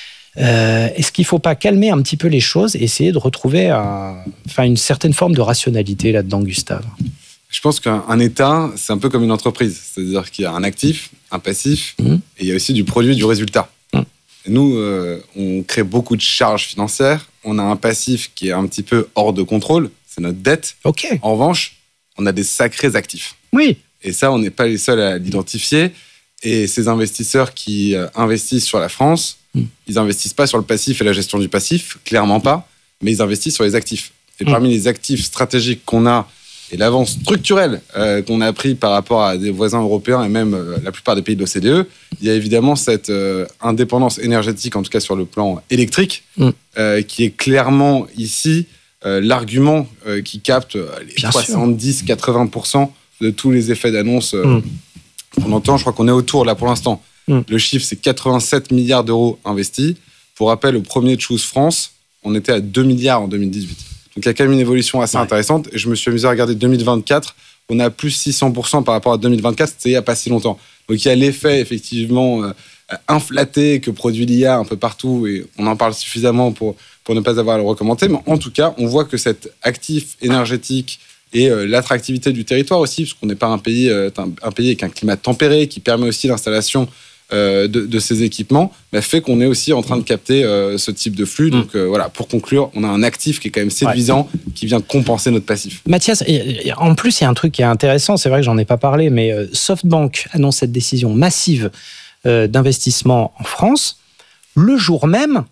Euh, est-ce qu'il ne faut pas calmer un petit peu les choses et essayer de retrouver un, enfin, une certaine forme de rationalité là-dedans, Gustave ?
Je pense qu'un État, c'est un peu comme une entreprise. C'est-à-dire qu'il y a un actif, un passif, mmh. et il y a aussi du produit, du résultat. Mmh. Nous, euh, on crée beaucoup de charges financières. On a un passif qui est un petit peu hors de contrôle. C'est notre dette.
Okay.
En revanche, on a des sacrés actifs.
Oui.
Et ça, on n'est pas les seuls à l'identifier. Et ces investisseurs qui euh, investissent sur la France, mmh. ils n'investissent pas sur le passif et la gestion du passif, clairement pas, mais ils investissent sur les actifs. Et mmh. parmi les actifs stratégiques qu'on a, et l'avance structurelle euh, qu'on a pris par rapport à des voisins européens et même euh, la plupart des pays de l'O C D E, il y a évidemment cette euh, indépendance énergétique, en tout cas sur le plan électrique, mm. euh, qui est clairement ici euh, l'argument euh, qui capte les soixante-dix à quatre-vingts pour cent de tous les effets d'annonce euh, mm. qu'on entend. Je crois qu'on est autour, là pour l'instant. Mm. Le chiffre, c'est quatre-vingt-sept milliards d'euros investis. Pour rappel, au premier de Choose France, on était à deux milliards en deux mille dix-huit. Donc il y a quand même une évolution assez ouais. intéressante. Et je me suis amusé à regarder deux mille vingt-quatre. On a plus six cents pour cent par rapport à deux mille vingt-quatre. C'était il n'y a pas si longtemps. Donc il y a l'effet effectivement euh, inflaté que produit l'I A un peu partout. Et on en parle suffisamment pour, pour ne pas avoir à le recommander. Mais en tout cas, on voit que cet actif énergétique et euh, l'attractivité du territoire aussi, parce qu'on n'est pas un pays, euh, un, un pays avec un climat tempéré qui permet aussi l'installation Euh, de, de ces équipements, bah, fait qu'on est aussi en train de capter euh, ce type de flux. Donc euh, voilà, pour conclure, on a un actif qui est quand même séduisant, ouais. qui vient compenser notre passif.
Mathias, en plus, il y a un truc qui est intéressant, c'est vrai que j'en ai pas parlé, mais euh, SoftBank annonce cette décision massive euh, d'investissement en France, le jour même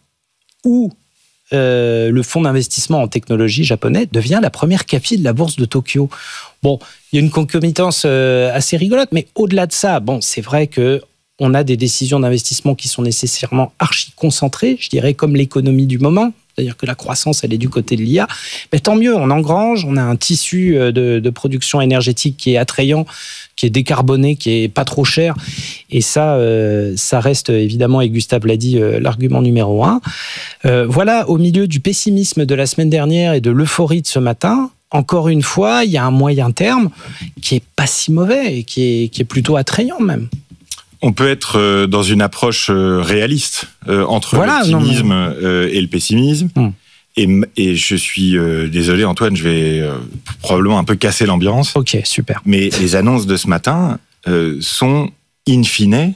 où euh, le fonds d'investissement en technologie japonais devient la première capi de la bourse de Tokyo. Bon, il y a une concomitance euh, assez rigolote, mais au-delà de ça, bon, c'est vrai que on a des décisions d'investissement qui sont nécessairement archi-concentrées, je dirais comme l'économie du moment, c'est-à-dire que la croissance, elle est du côté de l'I A. Mais tant mieux, on engrange, on a un tissu de, de production énergétique qui est attrayant, qui est décarboné, qui est pas trop cher. Et ça, euh, ça reste évidemment, et Gustave l'a dit, euh, l'argument numéro un. Euh, voilà, au milieu du pessimisme de la semaine dernière et de l'euphorie de ce matin, encore une fois, il y a un moyen terme qui est pas si mauvais et qui est, qui est plutôt attrayant même.
On peut être dans une approche réaliste euh, entre voilà, l'optimisme non, mais... euh, et le pessimisme. Hum. Et, et je suis euh, désolé, Antoine, je vais euh, probablement un peu casser l'ambiance.
Ok, super.
Mais les annonces de ce matin euh, sont, in fine,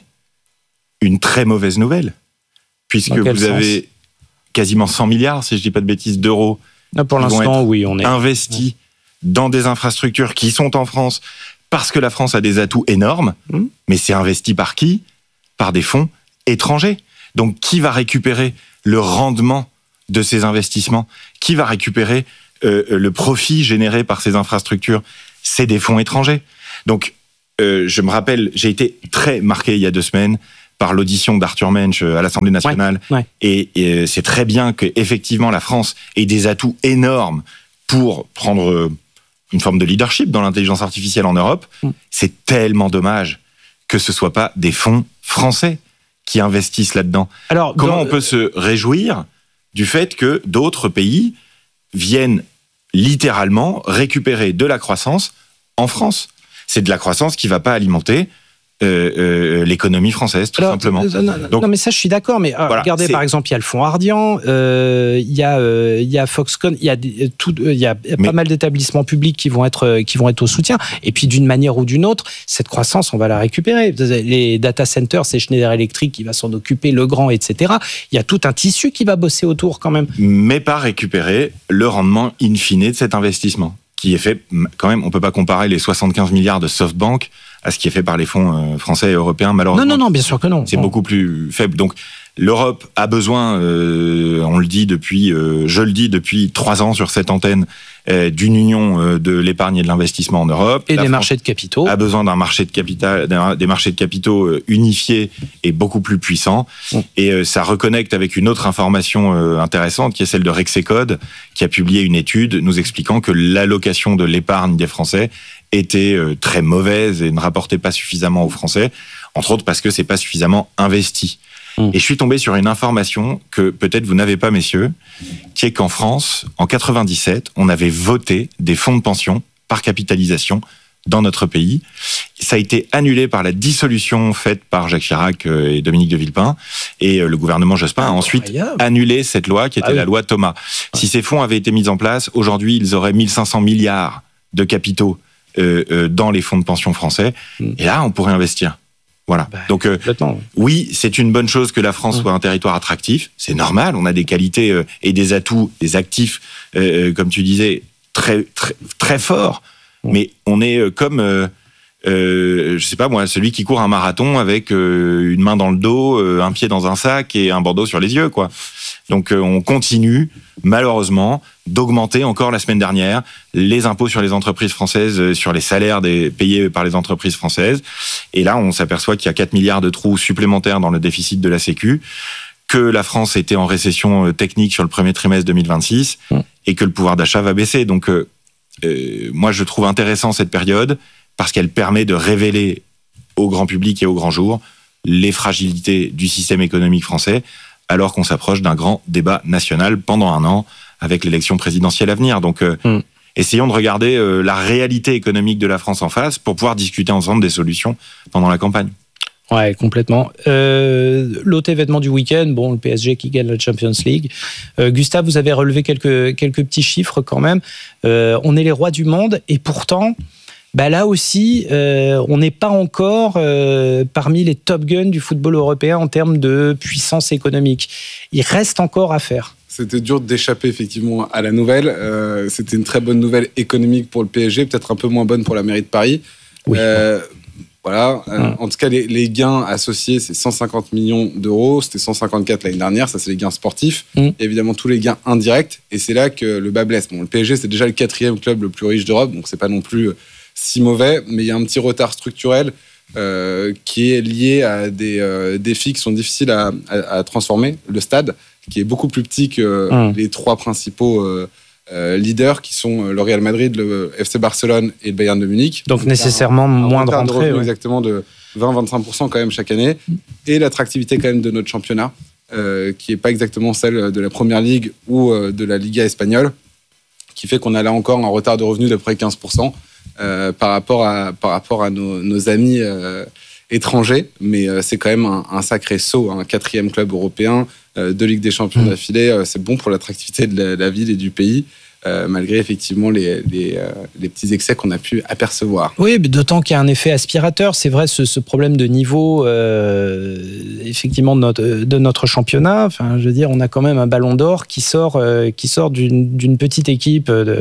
une très mauvaise nouvelle. Puisque vous sens avez quasiment cent milliards, si je ne dis pas de bêtises, d'euros
Là, pour l'instant, oui, on est
investis ouais. dans des infrastructures qui sont en France parce que la France a des atouts énormes. Mmh. Mais c'est investi par qui ? Par des fonds étrangers. Donc, qui va récupérer le rendement de ces investissements? Qui va récupérer euh, le profit généré par ces infrastructures? C'est des fonds étrangers. Donc, euh, je me rappelle, j'ai été très marqué il y a deux semaines par l'audition d'Arthur Mensch à l'Assemblée nationale. Ouais, ouais. Et, et c'est très bien qu'effectivement la France ait des atouts énormes pour prendre une forme de leadership dans l'intelligence artificielle en Europe. Mm. C'est tellement dommage que ce ne soit pas des fonds français qui investissent là-dedans. Alors, comment dans... on peut se réjouir du fait que d'autres pays viennent littéralement récupérer de la croissance en France? C'est de la croissance qui ne va pas alimenter Euh, euh, l'économie française, tout Alors, simplement.
Euh, non, Donc, non, mais ça, je suis d'accord. Mais euh, voilà, regardez, c'est... par exemple, il y a le fonds Ardian, euh, il y a, euh, il y a Foxconn, il y a, des, tout, il y a mais... pas mal d'établissements publics qui vont être, qui vont être au soutien. Et puis, d'une manière ou d'une autre, cette croissance, on va la récupérer. Les data centers, c'est Schneider Electric qui va s'en occuper, Legrand, et cetera. Il y a tout un tissu qui va bosser autour, quand même.
Mais pas récupérer le rendement in fine de cet investissement, qui est fait, quand même, on peut pas comparer les soixante-quinze milliards de SoftBank à ce qui est fait par les fonds français et européens, malheureusement.
Non, non, non, bien sûr que non.
C'est beaucoup plus faible. Donc, l'Europe a besoin, euh, on le dit depuis, euh, je le dis depuis trois ans sur cette antenne, euh, d'une union euh, de l'épargne et de l'investissement en Europe.
Et
La
des
France
marchés de capitaux.
A besoin d'un marché de capital, d'un, des marchés de capitaux euh, unifiés et beaucoup plus puissants. Mmh. Et euh, ça reconnecte avec une autre information euh, intéressante, qui est celle de Rexecode, qui a publié une étude nous expliquant que l'allocation de l'épargne des Français était euh, très mauvaise et ne rapportait pas suffisamment aux Français, entre autres parce que c'est pas suffisamment investi. Mmh. Et je suis tombé sur une information que peut-être vous n'avez pas, messieurs, qui est qu'en France, en quatre-vingt-dix-sept, on avait voté des fonds de pension par capitalisation dans notre pays. Ça a été annulé par la dissolution faite par Jacques Chirac et Dominique de Villepin. Et le gouvernement Jospin a ensuite annulé cette loi qui était ah oui. la loi Thomas. Ouais. Si ces fonds avaient été mis en place, aujourd'hui, ils auraient mille cinq cents milliards de capitaux euh, euh, dans les fonds de pension français. Mmh. Et là, on pourrait investir. Voilà. Bah, Donc, euh, oui, c'est une bonne chose que la France mmh. soit un territoire attractif. C'est normal. On a des qualités euh, et des atouts, des actifs, euh, comme tu disais, très, très, très forts. Mmh. Mais on est euh, comme, euh, euh, je sais pas moi, celui qui court un marathon avec euh, une main dans le dos, euh, un pied dans un sac et un bandeau sur les yeux, quoi. Donc, euh, on continue, malheureusement, d'augmenter encore la semaine dernière les impôts sur les entreprises françaises, sur les salaires des, payés par les entreprises françaises. Et là, on s'aperçoit qu'il y a quatre milliards de trous supplémentaires dans le déficit de la Sécu, que la France était en récession technique sur le premier trimestre deux mille vingt-six et que le pouvoir d'achat va baisser. Donc, euh, euh, moi, je trouve intéressant cette période parce qu'elle permet de révéler au grand public et au grand jour les fragilités du système économique français, alors qu'on s'approche d'un grand débat national pendant un an avec l'élection présidentielle à venir. Donc, euh, mm. essayons de regarder euh, la réalité économique de la France en face pour pouvoir discuter ensemble des solutions pendant la campagne.
Ouais, complètement. Euh, l'autre événement du week-end, bon, le P S G qui gagne la Champions League. Euh, Gustave, vous avez relevé quelques, quelques petits chiffres quand même. Euh, on est les rois du monde et pourtant... Bah là aussi, euh, on n'est pas encore euh, parmi les top guns du football européen en termes de puissance économique. Il reste encore à faire.
C'était dur d'échapper effectivement à la nouvelle. Euh, c'était une très bonne nouvelle économique pour le P S G, peut-être un peu moins bonne pour la mairie de Paris.
Oui.
Euh, voilà. Euh, mmh. En tout cas, les, les gains associés, c'est cent cinquante millions d'euros. C'était cent cinquante-quatre l'année dernière. Ça, c'est les gains sportifs. Mmh. Et évidemment, tous les gains indirects. Et c'est là que le bas blesse. Bon, le P S G, c'est déjà le quatrième club le plus riche d'Europe, donc c'est pas non plus si mauvais, mais il y a un petit retard structurel euh, qui est lié à des euh, défis qui sont difficiles à, à, à transformer. Le stade, qui est beaucoup plus petit que mmh. les trois principaux euh, euh, leaders qui sont le Real Madrid, le F C Barcelone et le Bayern de Munich.
Donc, Donc nécessairement un, un moins de rentrée. De revenus,
ouais. Exactement de vingt à vingt-cinq pour cent quand même chaque année. Et l'attractivité quand même de notre championnat, euh, qui n'est pas exactement celle de la Première Ligue ou euh, de la Liga espagnole, qui fait qu'on a là encore un retard de revenus d'à peu près quinze pour cent euh, par rapport à, par rapport à nos, nos amis euh, étrangers. Mais euh, c'est quand même un, un sacré saut, un quatrième club européen, euh, deux Ligues des Champions mmh. d'affilée. Euh, c'est bon pour l'attractivité de la, de la ville et du pays. Euh, malgré effectivement les, les, euh, les petits excès qu'on a pu apercevoir.
Oui, mais d'autant qu'il y a un effet aspirateur. C'est vrai, ce, ce problème de niveau, euh, effectivement, de notre, de notre championnat. Enfin, je veux dire, on a quand même un ballon d'or qui sort, euh, qui sort d'une, d'une petite équipe de,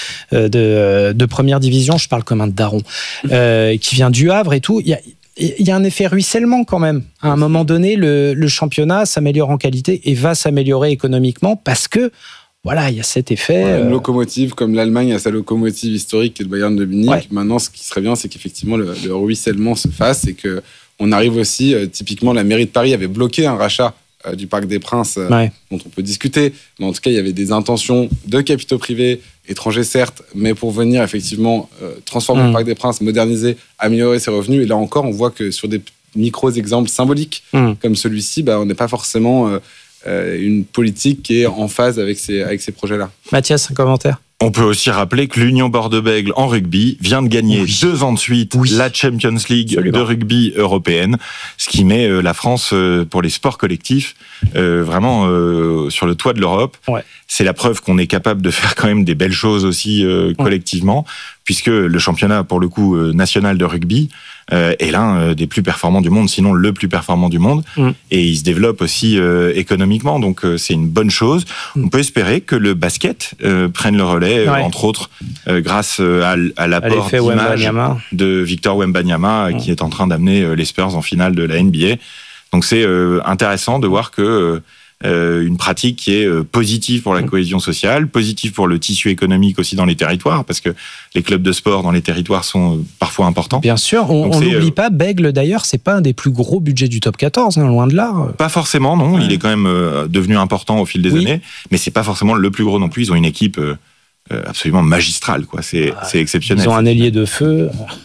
de, de première division. Je parle comme un daron, euh, qui vient du Havre et tout. Il y a, il y a un effet ruissellement quand même. À un moment donné, le, le championnat s'améliore en qualité et va s'améliorer économiquement parce que voilà, il y a cet effet.
Ouais, une
euh...
locomotive, comme l'Allemagne a sa locomotive historique qui est le Bayern de Munich. Ouais. Maintenant, ce qui serait bien, c'est qu'effectivement le, le ruissellement se fasse et qu'on arrive aussi, euh, typiquement, la mairie de Paris avait bloqué un rachat euh, du Parc des Princes, euh, ouais. dont on peut discuter. Mais en tout cas, il y avait des intentions de capitaux privés, étrangers certes, mais pour venir effectivement euh, transformer mmh. le Parc des Princes, moderniser, améliorer ses revenus. Et là encore, on voit que sur des micros exemples symboliques mmh. comme celui-ci, bah, on n'est pas forcément... Euh, Euh, une politique qui est en phase avec ces, avec ces projets-là.
Mathias, un commentaire ?
On peut aussi rappeler que l'Union Bordeaux-Bègles en rugby vient de gagner oui. deux ans de suite oui. la Champions League Absolument. de rugby européenne, ce qui met la France pour les sports collectifs vraiment sur le toit de l'Europe. Ouais. C'est la preuve qu'on est capable de faire quand même des belles choses aussi collectivement, ouais. puisque le championnat, pour le coup, national de rugby est l'un des plus performants du monde, sinon le plus performant du monde, mmh. et il se développe aussi économiquement, donc c'est une bonne chose. Mmh. On peut espérer que le basket prenne le relais, ouais. entre autres, euh, grâce à, à l'apport à d'image de Victor Wembanyama, mmh. qui est en train d'amener les Spurs en finale de la N B A. Donc c'est euh, intéressant de voir que euh, une pratique qui est euh, positive pour la mmh. cohésion sociale, positive pour le tissu économique aussi dans les territoires, parce que les clubs de sport dans les territoires sont euh, parfois importants.
Bien sûr, on, on n'oublie euh, pas, Bègles d'ailleurs, c'est pas un des plus gros budgets du top quatorze, hein, loin de là.
Pas forcément, non, ouais. il est quand même euh, devenu important au fil des oui. années, mais c'est pas forcément le plus gros non plus, ils ont une équipe... Euh, absolument magistral, quoi. C'est, ah, c'est exceptionnel.
Ils ont un ailier de feu.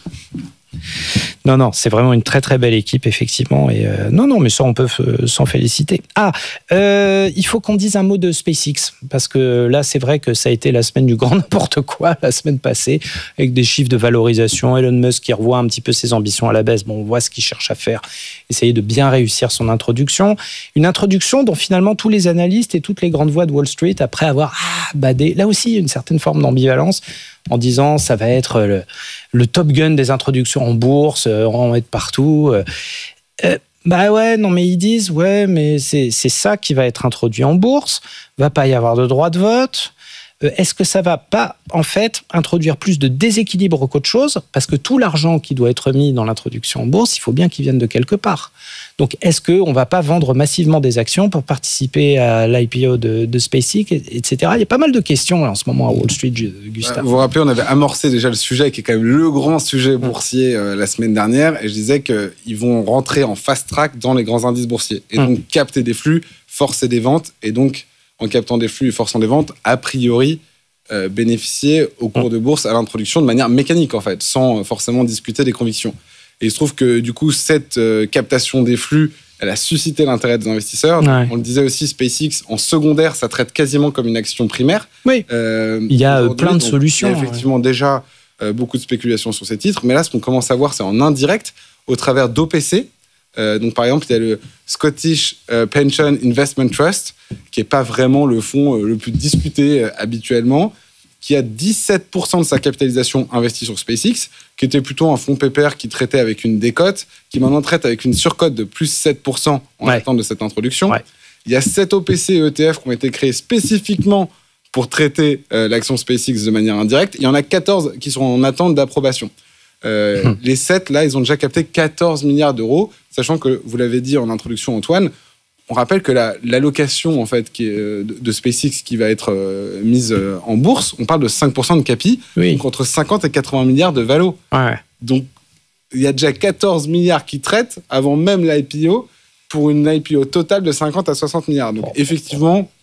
Non, non, c'est vraiment une très très belle équipe, effectivement. Et euh, non, non, mais ça, on peut f- s'en féliciter. Ah, euh, il faut qu'on dise un mot de SpaceX, parce que là, c'est vrai que ça a été la semaine du grand n'importe quoi, la semaine passée, avec des chiffres de valorisation. Elon Musk qui revoit un petit peu ses ambitions à la baisse. Bon, on voit ce qu'il cherche à faire. Essayer de bien réussir son introduction. Une introduction dont finalement tous les analystes et toutes les grandes voix de Wall Street, après avoir ah, badé, là aussi, une certaine forme d'ambivalence, en disant ça va être le, le Top Gun des introductions en bourse, on va être partout. Euh, bah ouais, non mais ils disent, ouais, mais c'est, c'est ça qui va être introduit en bourse, va pas y avoir de droit de vote. Euh, est-ce que ça va pas, en fait, introduire plus de déséquilibre qu'autre chose ? Parce que tout l'argent qui doit être mis dans l'introduction en bourse, il faut bien qu'il vienne de quelque part. Donc, est-ce qu'on ne va pas vendre massivement des actions pour participer à l'I P O de, de SpaceX, et cetera. Il y a pas mal de questions là, en ce moment à Wall Street, Gustave.
Vous vous rappelez, on avait amorcé déjà le sujet, qui est quand même le grand sujet boursier euh, la semaine dernière, et je disais qu'ils vont rentrer en fast track dans les grands indices boursiers, et donc mmh. capter des flux, forcer des ventes, et donc, en captant des flux et forçant des ventes, a priori, euh, bénéficier au cours mmh. de bourse à l'introduction de manière mécanique, en fait, sans forcément discuter des convictions. Et il se trouve que, du coup, cette euh, captation des flux, elle a suscité l'intérêt des investisseurs. Ouais. On le disait aussi, SpaceX, en secondaire, ça traite quasiment comme une action primaire.
Oui, euh, il y a plein de solutions.
Il y a effectivement ouais. déjà euh, beaucoup de spéculations sur ces titres. Mais là, ce qu'on commence à voir, c'est en indirect, au travers d'O P C. Euh, donc, par exemple, il y a le Scottish euh, Pension Investment Trust, qui n'est pas vraiment le fonds euh, le plus discuté euh, habituellement, qui a dix-sept pour cent de sa capitalisation investie sur SpaceX, qui était plutôt un fonds pépère qui traitait avec une décote, qui maintenant traite avec une surcote de plus sept pour cent en ouais. attente de cette introduction. Ouais. Il y a sept O P C et E T F qui ont été créés spécifiquement pour traiter euh, l'action SpaceX de manière indirecte. Il y en a quatorze qui sont en attente d'approbation. Euh, hum. Les sept, là, ils ont déjà capté quatorze milliards d'euros, sachant que, vous l'avez dit en introduction, Antoine, on rappelle que la, l'allocation en fait, qui est, de, de SpaceX qui va être euh, mise euh, en bourse, on parle de cinq pour cent de capi, oui. donc entre cinquante et quatre-vingts milliards de valo.
Ouais.
Donc, il y a déjà quatorze milliards qui traitent avant même l'I P O pour une I P O totale de cinquante à soixante milliards. Donc, effectivement,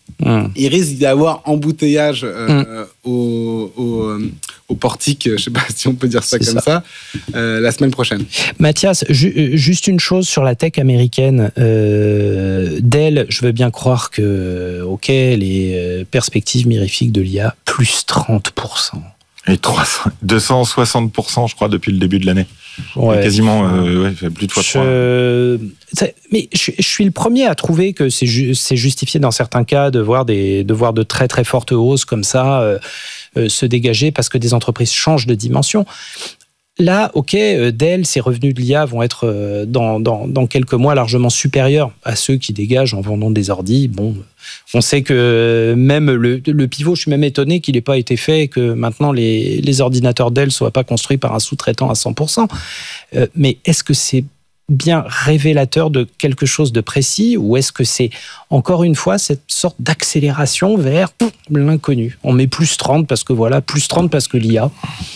Mmh. Il risque d'y avoir embouteillage euh, mmh. au, au, au portique, je ne sais pas si on peut dire ça C'est comme ça, ça euh, la semaine prochaine.
Mathias, ju- juste une chose sur la tech américaine. Euh, Dell, je veux bien croire que, ok, les perspectives mirifiques de l'I A, plus trente pour cent.
Et trois cents, deux cent soixante pour cent, je crois, depuis le début de l'année. Ouais. Quasiment euh, ouais, plus de fois trois.
Je... Mais je, je suis le premier à trouver que c'est, ju- c'est justifié dans certains cas de voir, des, de voir de très très fortes hausses comme ça euh, euh, se dégager parce que des entreprises changent de dimension. Là, ok, Dell, ses revenus de l'I A vont être dans, dans, dans quelques mois largement supérieurs à ceux qui dégagent en vendant des ordis. Bon, on sait que même le, le pivot, je suis même étonné qu'il n'ait pas été fait et que maintenant les, les ordinateurs Dell ne soient pas construits par un sous-traitant à cent pour cent. Euh, mais est-ce que c'est bien révélateur de quelque chose de précis ou est-ce que c'est encore une fois cette sorte d'accélération vers pouf, l'inconnu ? On met plus trente parce que voilà, plus trente parce que l'I A.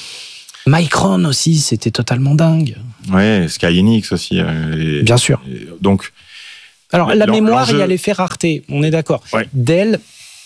Micron aussi, c'était totalement dingue.
Ouais, Sky Enix aussi. Euh, et,
Bien sûr.
Et, donc,
alors la mémoire, il y a l'effet rareté, on est d'accord.
Ouais.
Dell,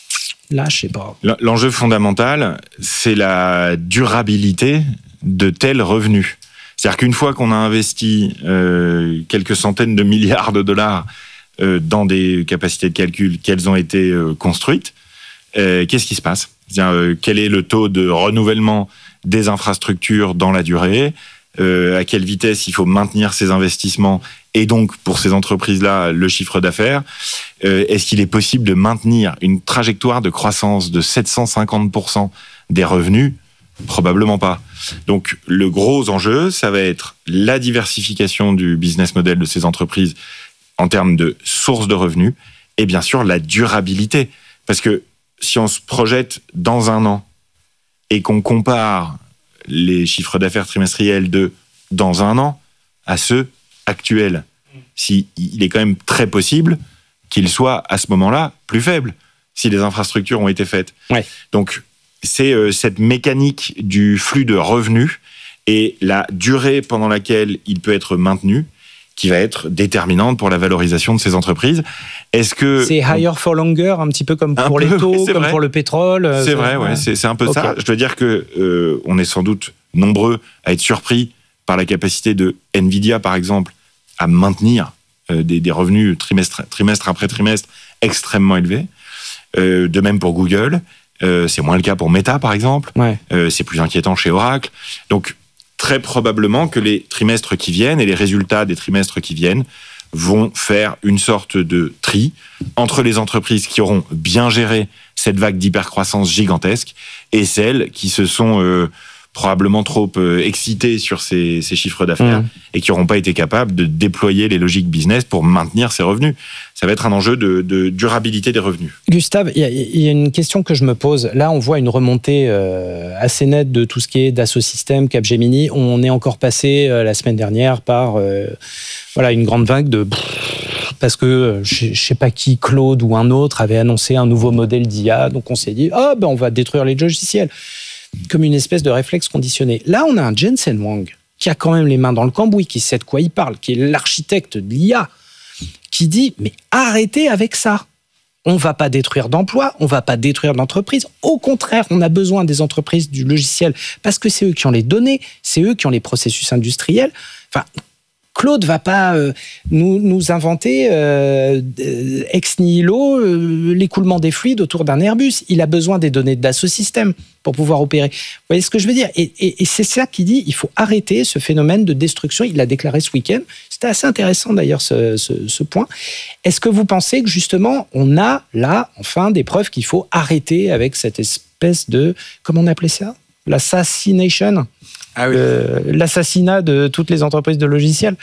là, je sais pas.
L'enjeu fondamental, c'est la durabilité de tels revenus. C'est-à-dire qu'une fois qu'on a investi euh, quelques centaines de milliards de dollars euh, dans des capacités de calcul, qu'elles ont été euh, construites, euh, qu'est-ce qui se passe ? C'est-à-dire, euh, quel est le taux de renouvellement des infrastructures dans la durée, euh, à quelle vitesse il faut maintenir ces investissements et donc pour ces entreprises-là le chiffre d'affaires. Euh, est-ce qu'il est possible de maintenir une trajectoire de croissance de sept cent cinquante pour cent des revenus ? Probablement pas. Donc le gros enjeu, ça va être la diversification du business model de ces entreprises en termes de sources de revenus et bien sûr la durabilité. Parce que si on se projette dans un an et qu'on compare les chiffres d'affaires trimestriels de dans un an à ceux actuels, si, il est quand même très possible qu'ils soient à ce moment-là plus faibles, si les infrastructures ont été faites.
Ouais.
Donc, c'est euh, cette mécanique du flux de revenus et la durée pendant laquelle il peut être maintenu qui va être déterminante pour la valorisation de ces entreprises. Est-ce que
c'est higher for longer, un petit peu comme pour
peu,
les taux, comme
vrai.
pour le pétrole.
C'est vrai, ouais, c'est, c'est un peu okay. ça. Je dois dire que euh, on est sans doute nombreux à être surpris par la capacité de Nvidia, par exemple, à maintenir euh, des, des revenus trimestre, trimestre après trimestre extrêmement élevés. Euh, de même pour Google. Euh, c'est moins le cas pour Meta, par exemple.
Ouais.
Euh, c'est plus inquiétant chez Oracle. Donc, très probablement que les trimestres qui viennent et les résultats des trimestres qui viennent vont faire une sorte de tri entre les entreprises qui auront bien géré cette vague d'hypercroissance gigantesque et celles qui se sont euh, probablement trop euh, excitées sur ces, ces chiffres d'affaires mmh. et qui n'auront pas été capables de déployer les logiques business pour maintenir ces revenus. Ça va être un enjeu de, de durabilité des revenus.
Gustave, il y, y a une question que je me pose. Là, on voit une remontée euh, assez nette de tout ce qui est Dassault Systèmes, Capgemini. On est encore passé euh, la semaine dernière par euh, voilà, une grande vague de... Parce que je ne sais pas qui, Claude ou un autre, avait annoncé un nouveau modèle d'I A. Donc on s'est dit, oh, ben on va détruire les logiciels. Comme une espèce de réflexe conditionné. Là, on a un Jensen Huang qui a quand même les mains dans le cambouis, qui sait de quoi il parle, qui est l'architecte de l'I A, qui dit, mais arrêtez avec ça. On ne va pas détruire d'emplois, on ne va pas détruire d'entreprises. Au contraire, on a besoin des entreprises du logiciel parce que c'est eux qui ont les données, c'est eux qui ont les processus industriels. Enfin, Claude va pas euh, nous, nous inventer euh, ex nihilo euh, l'écoulement des fluides autour d'un Airbus. Il a besoin des données de Dassault Systèmes pour pouvoir opérer. Vous voyez ce que je veux dire ? et, et, et c'est ça qu'il dit, il faut arrêter ce phénomène de destruction. Il l'a déclaré ce week-end. C'était assez intéressant d'ailleurs ce, ce, ce point. Est-ce que vous pensez que justement on a là enfin des preuves qu'il faut arrêter avec cette espèce de, comment on appelait ça ? L'assassination ?
Ah oui.
euh, l'assassinat de toutes les entreprises de logiciels.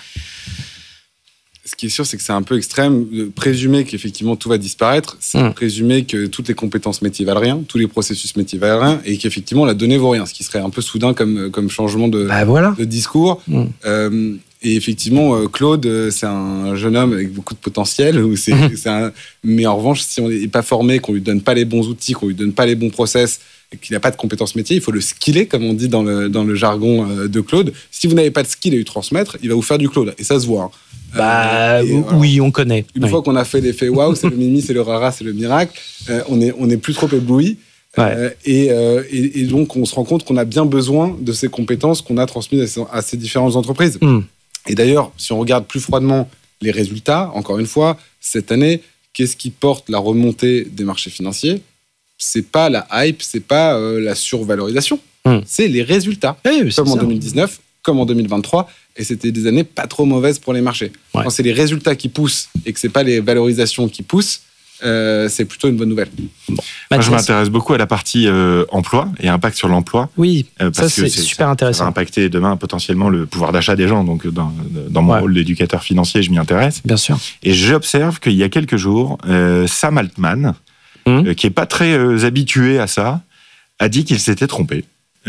Ce qui est sûr, c'est que c'est un peu extrême de présumer qu'effectivement tout va disparaître, c'est mmh. présumer que toutes les compétences métiers valent rien, tous les processus métiers valent rien, et qu'effectivement la donnée vaut rien, ce qui serait un peu soudain comme, comme changement de,
bah voilà.
de discours.
Mmh.
Euh, et effectivement, Claude, c'est un jeune homme avec beaucoup de potentiel, où c'est, mmh. c'est un... mais en revanche, si on n'est pas formé, qu'on lui donne pas les bons outils, qu'on lui donne pas les bons process, et qu'il n'a pas de compétences métiers, il faut le skiller, comme on dit dans le, dans le jargon de Claude. Si vous n'avez pas de skill à lui transmettre, il va vous faire du Claude. Et ça se voit. Hein.
Bah,
et,
oui, on connaît.
Une
oui.
fois qu'on a fait l'effet waouh, c'est le mimi, c'est le rara, c'est le miracle, euh, on est, on est plus trop ébloui.
Ouais.
Euh, et, euh, et, et donc, on se rend compte qu'on a bien besoin de ces compétences qu'on a transmises à ces, à ces différentes entreprises.
Mm.
Et d'ailleurs, si on regarde plus froidement les résultats, encore une fois, cette année, qu'est-ce qui porte la remontée des marchés financiers ? C'est pas la hype, c'est pas euh, la survalorisation, mm. c'est les résultats.
Oui,
comme en
ça.
deux mille dix-neuf, comme en deux mille vingt-trois, et c'était des années pas trop mauvaises pour les marchés.
Ouais.
Quand c'est les résultats qui poussent et que c'est pas les valorisations qui poussent, Euh, c'est plutôt une bonne nouvelle.
Bon. Moi, je m'intéresse beaucoup à la partie euh, emploi et impact sur l'emploi.
Oui,
euh, parce
ça
que
c'est, c'est super intéressant.
Ça va impacter demain potentiellement le pouvoir d'achat des gens. Donc, dans, dans mon ouais. rôle d'éducateur financier, je m'y intéresse.
Bien sûr.
Et j'observe qu'il y a quelques jours, euh, Sam Altman, mmh. euh, qui est pas très euh, habitué à ça, a dit qu'il s'était trompé.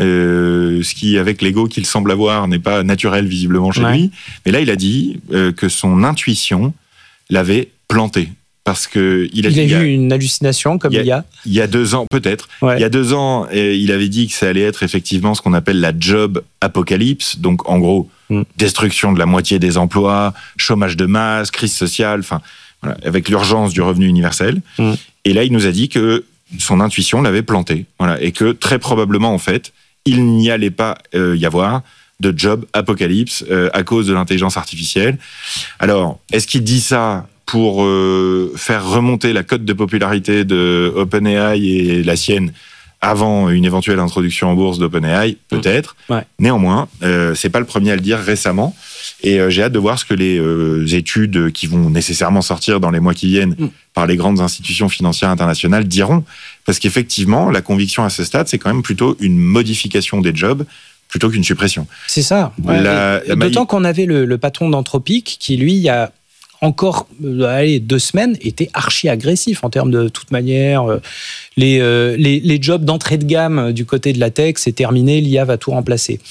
Euh, ce qui, avec l'ego qu'il semble avoir, n'est pas naturel visiblement chez ouais. lui. Mais là, il a dit euh, que son intuition l'avait planté. Parce que il a,
il a
il
eu
a,
une hallucination comme il y a,
il y a, il y a deux ans peut-être.
Ouais.
Il y a deux ans, il avait dit que ça allait être effectivement ce qu'on appelle la job apocalypse. Donc en gros, mm. destruction de la moitié des emplois, chômage de masse, crise sociale, enfin voilà, avec l'urgence du revenu universel. Mm. Et là, il nous a dit que son intuition l'avait planté, voilà, et que très probablement en fait, il n'y allait pas euh, y avoir de job apocalypse euh, à cause de l'intelligence artificielle. Alors, est-ce qu'il dit ça pour euh, faire remonter la cote de popularité de OpenAI et la sienne avant une éventuelle introduction en bourse d'OpenAI, peut-être.
Mmh. Ouais.
Néanmoins, euh, c'est pas le premier à le dire récemment. Et euh, j'ai hâte de voir ce que les euh, études qui vont nécessairement sortir dans les mois qui viennent mmh. par les grandes institutions financières internationales diront. Parce qu'effectivement, la conviction à ce stade, c'est quand même plutôt une modification des jobs plutôt qu'une suppression.
C'est ça. Ouais. La, la D'autant maille... qu'on avait le, le patron d'Anthropic qui, lui, il y a encore euh, allez, deux semaines, était archi agressif en termes de toute manière. Euh, les, euh, les, les jobs d'entrée de gamme du côté de la tech, c'est terminé, l'I A va tout remplacer.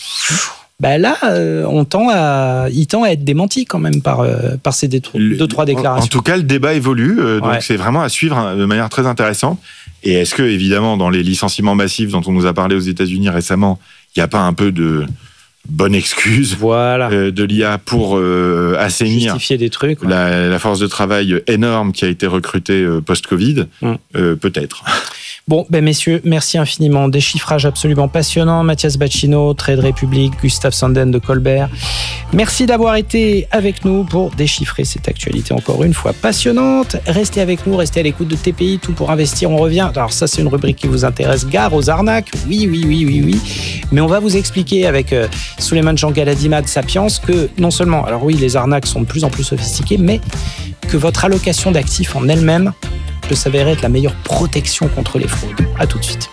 Ben là, euh, on tend à, il tend à être démenti quand même par, euh, par ces deux, deux, trois déclarations.
En, en tout cas, le débat évolue, euh, donc
ouais.
c'est vraiment à suivre hein, de manière très intéressante. Et est-ce que, évidemment, dans les licenciements massifs dont on nous a parlé aux États-Unis récemment, il n'y a pas un peu de bonne excuse
voilà.
euh, de l'I A pour euh, assainir
justifier des trucs, ouais.
la, la force de travail énorme qui a été recrutée euh, post-Covid, mm. euh, peut-être.
Bon, ben messieurs, merci infiniment. Déchiffrage absolument passionnant. Mathias Bacchino, Trade Republic, Gustave Sanden de Colbert. Merci d'avoir été avec nous pour déchiffrer cette actualité encore une fois passionnante. Restez avec nous, restez à l'écoute de T P I, tout pour investir. On revient. Alors ça, c'est une rubrique qui vous intéresse. Gare aux arnaques. Oui, oui, oui, oui, oui. Mais on va vous expliquer avec euh, Souleymane Jean-Galadima de Sapiens que non seulement, alors oui, les arnaques sont de plus en plus sophistiquées, mais que votre allocation d'actifs en elle-même peut s'avérer être la meilleure protection contre les fraudes. À tout de suite.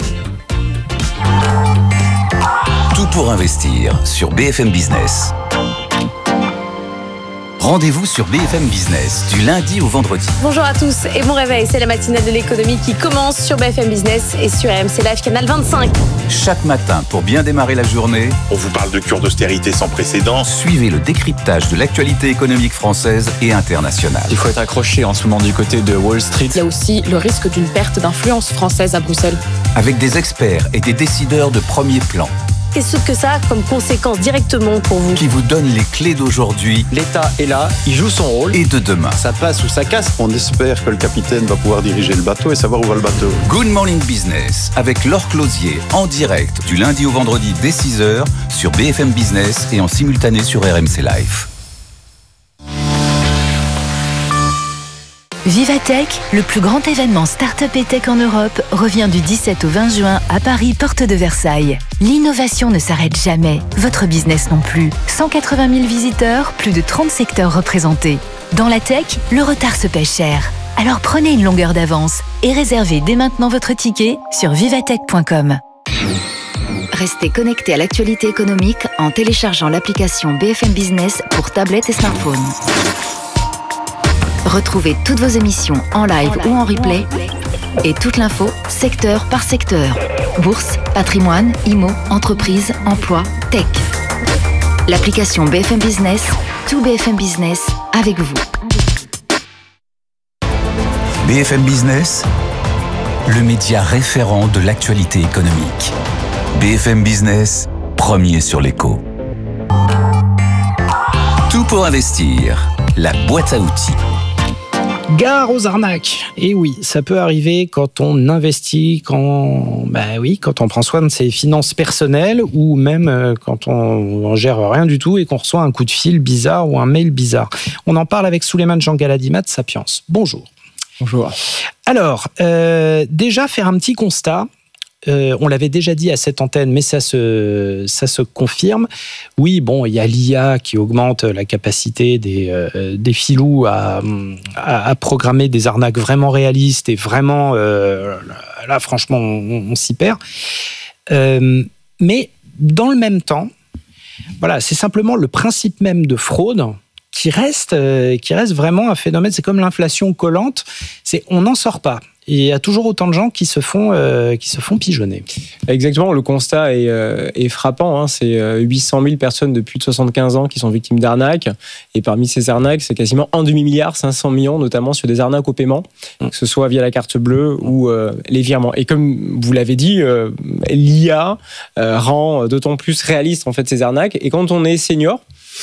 Tout pour investir sur B F M Business. Rendez-vous sur B F M Business du lundi au vendredi.
Bonjour à tous et bon réveil, c'est la matinale de l'économie qui commence sur B F M Business et sur R M C Live Canal vingt-cinq.
Chaque matin, pour bien démarrer la journée,
on vous parle de cure d'austérité sans précédent.
Suivez le décryptage de l'actualité économique française et internationale.
Il faut être accroché en ce moment du côté de Wall Street.
Il y a aussi le risque d'une perte d'influence française à Bruxelles.
Avec des experts et des décideurs de premier plan.
Qu'est-ce que ça a comme conséquence directement pour vous?
Qui vous donne les clés d'aujourd'hui.
L'État est là, il joue son rôle.
Et de demain.
Ça passe ou ça casse.
On espère que le capitaine va pouvoir diriger le bateau et savoir où va le bateau.
Good Morning Business avec Laure Closier en direct du lundi au vendredi dès six heures sur B F M Business et en simultané sur R M C Live.
Vivatech, le plus grand événement start-up et tech en Europe, revient du dix-sept au vingt juin à Paris, porte de Versailles. L'innovation ne s'arrête jamais, votre business non plus. cent quatre-vingt mille visiteurs, plus de trente secteurs représentés. Dans la tech, le retard se paie cher. Alors prenez une longueur d'avance et réservez dès maintenant votre ticket sur vivatech point com. Restez connectés à l'actualité économique en téléchargeant l'application B F M Business pour tablette et smartphone. Retrouvez toutes vos émissions en live ou en replay et toute l'info secteur par secteur. Bourse, patrimoine, immo, entreprise, emploi, tech. L'application B F M Business, tout B F M Business avec vous.
B F M Business, le média référent de l'actualité économique. B F M Business, premier sur l'écho. Tout pour investir. la boîte à outils.
Gare aux arnaques. Et oui, ça peut arriver quand on investit, quand, bah oui, quand on prend soin de ses finances personnelles ou même quand on, on gère rien du tout et qu'on reçoit un coup de fil bizarre ou un mail bizarre. On en parle avec Souleymane Jean-Galadimat de Sapiens. Bonjour.
Bonjour.
Alors, euh, déjà faire un petit constat. Euh, on l'avait déjà dit à cette antenne, mais ça se, ça se confirme. Oui, bon, il y a l'I A qui augmente la capacité des, euh, des filous à, à, à programmer des arnaques vraiment réalistes et vraiment, euh, là, franchement, on, on s'y perd. Euh, mais dans le même temps, voilà, c'est simplement le principe même de fraude qui reste, euh, qui reste vraiment un phénomène. C'est comme l'inflation collante. C'est, on n'en sort pas. Il y a toujours autant de gens qui se font, euh, qui se font pigeonner.
Exactement, le constat est, euh, est frappant. Hein. C'est huit cent mille personnes de plus de soixante-quinze ans qui sont victimes d'arnaques. Et parmi ces arnaques, c'est quasiment un demi-milliard, cinq cents millions, notamment sur des arnaques au paiement, mmh. que ce soit via la carte bleue ou euh, les virements. Et comme vous l'avez dit, euh, l'I A euh, rend d'autant plus réaliste en fait, ces arnaques. Et quand on est senior,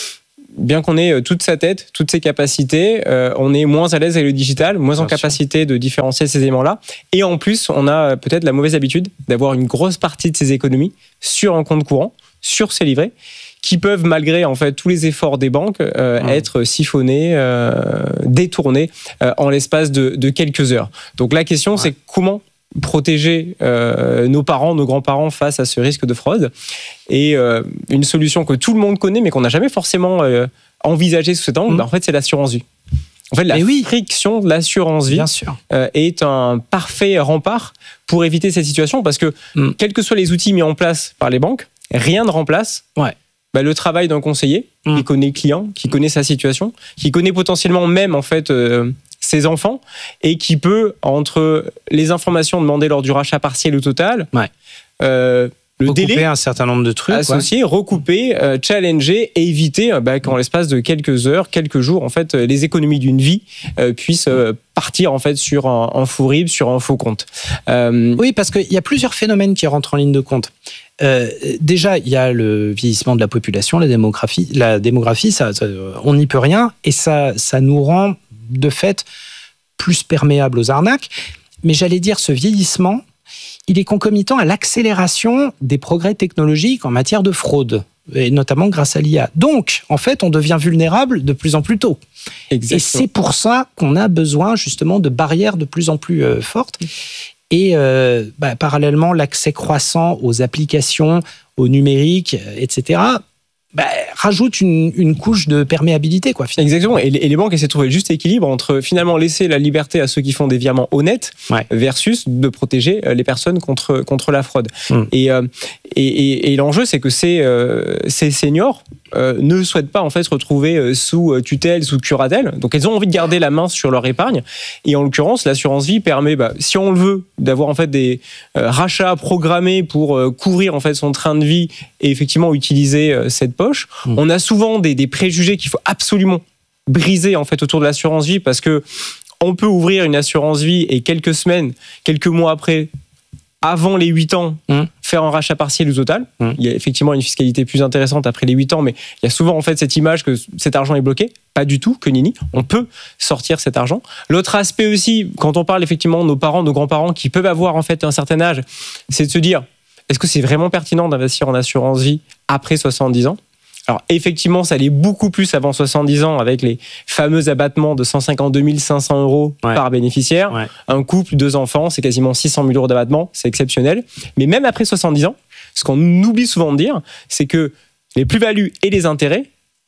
bien qu'on ait toute sa tête, toutes ses capacités, euh, on est moins à l'aise avec le digital, moins bien en capacité sûr. de différencier ces éléments-là. Et en plus, on a peut-être la mauvaise habitude d'avoir une grosse partie de ses économies sur un compte courant, sur ses livrets, qui peuvent, malgré en fait tous les efforts des banques, euh, mmh. être siphonnés, euh, détournés euh, en l'espace de, de quelques heures. Donc la question, ouais. c'est comment protéger euh, nos parents, nos grands-parents face à ce risque de fraude. Et euh, une solution que tout le monde connaît, mais qu'on n'a jamais forcément euh, envisagée sous cet angle, mmh. bah, en fait, c'est l'assurance vie. En fait, la oui. friction de l'assurance vie euh, est un parfait rempart pour éviter cette situation, parce que mmh. quels que soient les outils mis en place par les banques, rien ne remplace ouais. bah, le travail d'un conseiller mmh. qui connaît le client, qui connaît sa situation, qui connaît potentiellement même en fait euh, ses enfants, et qui peut, entre les informations demandées lors du rachat partiel ou total, ouais. euh, le
recouper
délai
un certain nombre de trucs,
associé,
ouais.
recouper, euh, challenger et éviter bah, qu'en l'espace de quelques heures, quelques jours, en fait, les économies d'une vie euh, puissent euh, partir en fait sur un, un faux R I B, sur un faux compte. Euh...
Oui, parce qu'il y a plusieurs phénomènes qui rentrent en ligne de compte. Euh, déjà, il y a le vieillissement de la population, la démographie. La démographie, ça, ça, on n'y peut rien, et ça, ça nous rend de fait plus perméable aux arnaques. Mais j'allais dire, ce vieillissement, il est concomitant à l'accélération des progrès technologiques en matière de fraude, et notamment grâce à l'I A. Donc, en fait, on devient vulnérable de plus en plus tôt. Exactement. Et c'est pour ça qu'on a besoin justement de barrières de plus en plus euh, fortes. Et euh, bah, parallèlement, l'accès croissant aux applications, au numérique, et cetera, bah, rajoute une, une couche de perméabilité, quoi. Finalement.
Exactement. Et les, et les banques essaient de trouver le juste équilibre entre finalement laisser la liberté à ceux qui font des virements honnêtes ouais. versus de protéger les personnes contre, contre la fraude. Mmh. Et, euh, et, et, et l'enjeu, c'est que ces, euh, ces seniors euh, ne souhaitent pas en fait se retrouver sous tutelle, sous curatelle. Donc, elles ont envie de garder la main sur leur épargne. Et en l'occurrence, l'assurance vie permet, bah, si on le veut, d'avoir en fait des euh, rachats programmés pour euh, couvrir en fait son train de vie et effectivement utiliser euh, cette poche. Mmh. On a souvent des, des préjugés qu'il faut absolument briser en fait autour de l'assurance vie, parce que on peut ouvrir une assurance vie et quelques semaines, quelques mois après, avant les huit ans, mmh. faire un rachat partiel ou total. Mmh. Il y a effectivement une fiscalité plus intéressante après les huit ans, mais il y a souvent en fait cette image que cet argent est bloqué. Pas du tout, que nini. On peut sortir cet argent. L'autre aspect aussi, quand on parle effectivement de nos parents, nos grands-parents qui peuvent avoir en fait un certain âge, c'est de se dire, est-ce que c'est vraiment pertinent d'investir en assurance vie après soixante-dix ans ? Alors effectivement, ça allait beaucoup plus avant soixante-dix ans avec les fameux abattements de cent cinquante-deux mille cinq cents euros ouais. par bénéficiaire. Ouais. Un couple, deux enfants, c'est quasiment six cent mille euros d'abattement, c'est exceptionnel. Mais même après soixante-dix ans, ce qu'on oublie souvent de dire, c'est que les plus-values et les intérêts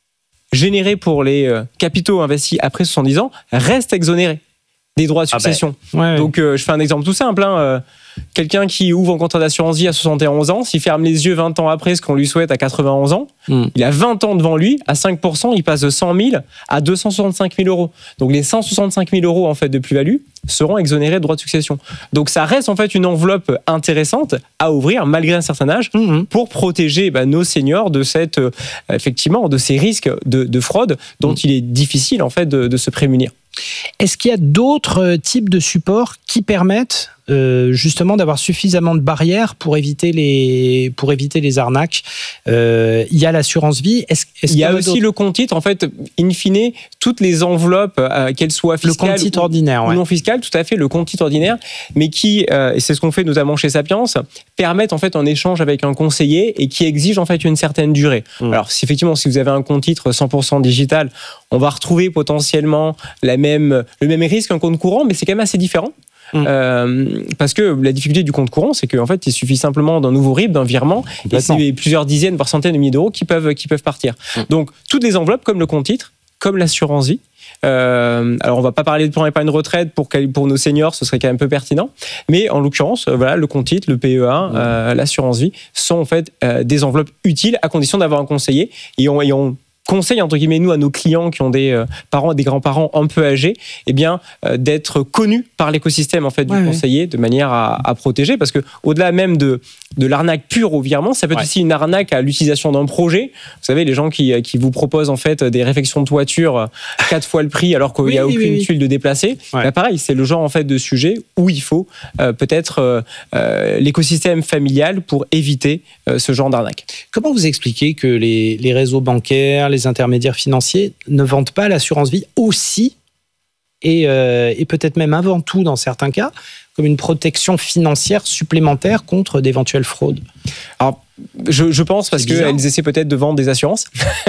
générés pour les capitaux investis après soixante-dix ans restent exonérés des droits de succession. Ah ben, ouais, Donc euh, je fais un exemple tout simple, hein, euh, quelqu'un qui ouvre un contrat d'assurance vie à soixante et onze ans, s'il ferme les yeux vingt ans après, ce qu'on lui souhaite à quatre-vingt-onze ans, mm. il a vingt ans devant lui, à cinq pour cent, il passe de cent mille à deux cent soixante-cinq mille euros. Donc les cent soixante-cinq mille euros en fait, de plus-value seront exonérés de droits de succession. Donc ça reste en fait une enveloppe intéressante à ouvrir malgré un certain âge mm-hmm. pour protéger bah, nos seniors de, cette, euh, effectivement, de ces risques de, de fraude dont mm. il est difficile en fait, de, de se prémunir.
Est-ce qu'il y a d'autres types de supports qui permettent euh, justement d'avoir suffisamment de barrières pour éviter les, pour éviter les arnaques. Euh, il y a l'assurance vie. Est-ce, est-ce
il y a
qu'il y
aussi
d'autres...
le compte titre. En fait, in fine, toutes les enveloppes, euh, qu'elles soient fiscales
le compte titre ordinaire,
ou
ouais.
non fiscales, tout à fait, le compte titre ordinaire, mais qui, euh, et c'est ce qu'on fait notamment chez Sapiens, permettent en fait un échange avec un conseiller et qui exigent en fait une certaine durée. Mmh. Alors, si effectivement, si vous avez un compte titre cent pour cent digital, on va retrouver potentiellement la même, le même risque qu'un compte courant, mais c'est quand même assez différent. Mmh. Euh, parce que la difficulté du compte courant, c'est qu'en fait, il suffit simplement d'un nouveau R I B, d'un virement, et c'est plusieurs dizaines, voire centaines de milliers d'euros qui peuvent, qui peuvent partir. Mmh. Donc, toutes les enveloppes, comme le compte titre, comme l'assurance vie. Euh, alors, on va pas parler de plan épargne retraite pour, pour nos seniors, ce serait quand même peu pertinent. Mais en l'occurrence, euh, voilà, le compte titre, le P E un, mmh. euh, l'assurance vie sont en fait euh, des enveloppes utiles à condition d'avoir un conseiller. Et on, et on conseille entre guillemets nous à nos clients qui ont des euh, parents, des grands-parents un peu âgés, eh bien euh, d'être connus par l'écosystème en fait du ouais, conseiller ouais. de manière à, à protéger, parce que au-delà même de de l'arnaque pure au virement, ça peut être ouais. aussi une arnaque à l'utilisation d'un projet. Vous savez, les gens qui qui vous proposent en fait des réfections de toiture quatre fois le prix alors qu'il n'y oui, a aucune oui, oui. tuile de déplacer. Ouais. Bah, pareil, c'est le genre en fait de sujet où il faut euh, peut-être euh, euh, l'écosystème familial pour éviter euh, ce genre d'arnaque.
Comment vous expliquez que les les réseaux bancaires, les intermédiaires financiers ne vendent pas l'assurance vie aussi et, euh, et peut-être même avant tout dans certains cas comme une protection financière supplémentaire contre d'éventuelles fraudes?
Alors, je, je pense parce qu'elles essaient peut-être de vendre des assurances.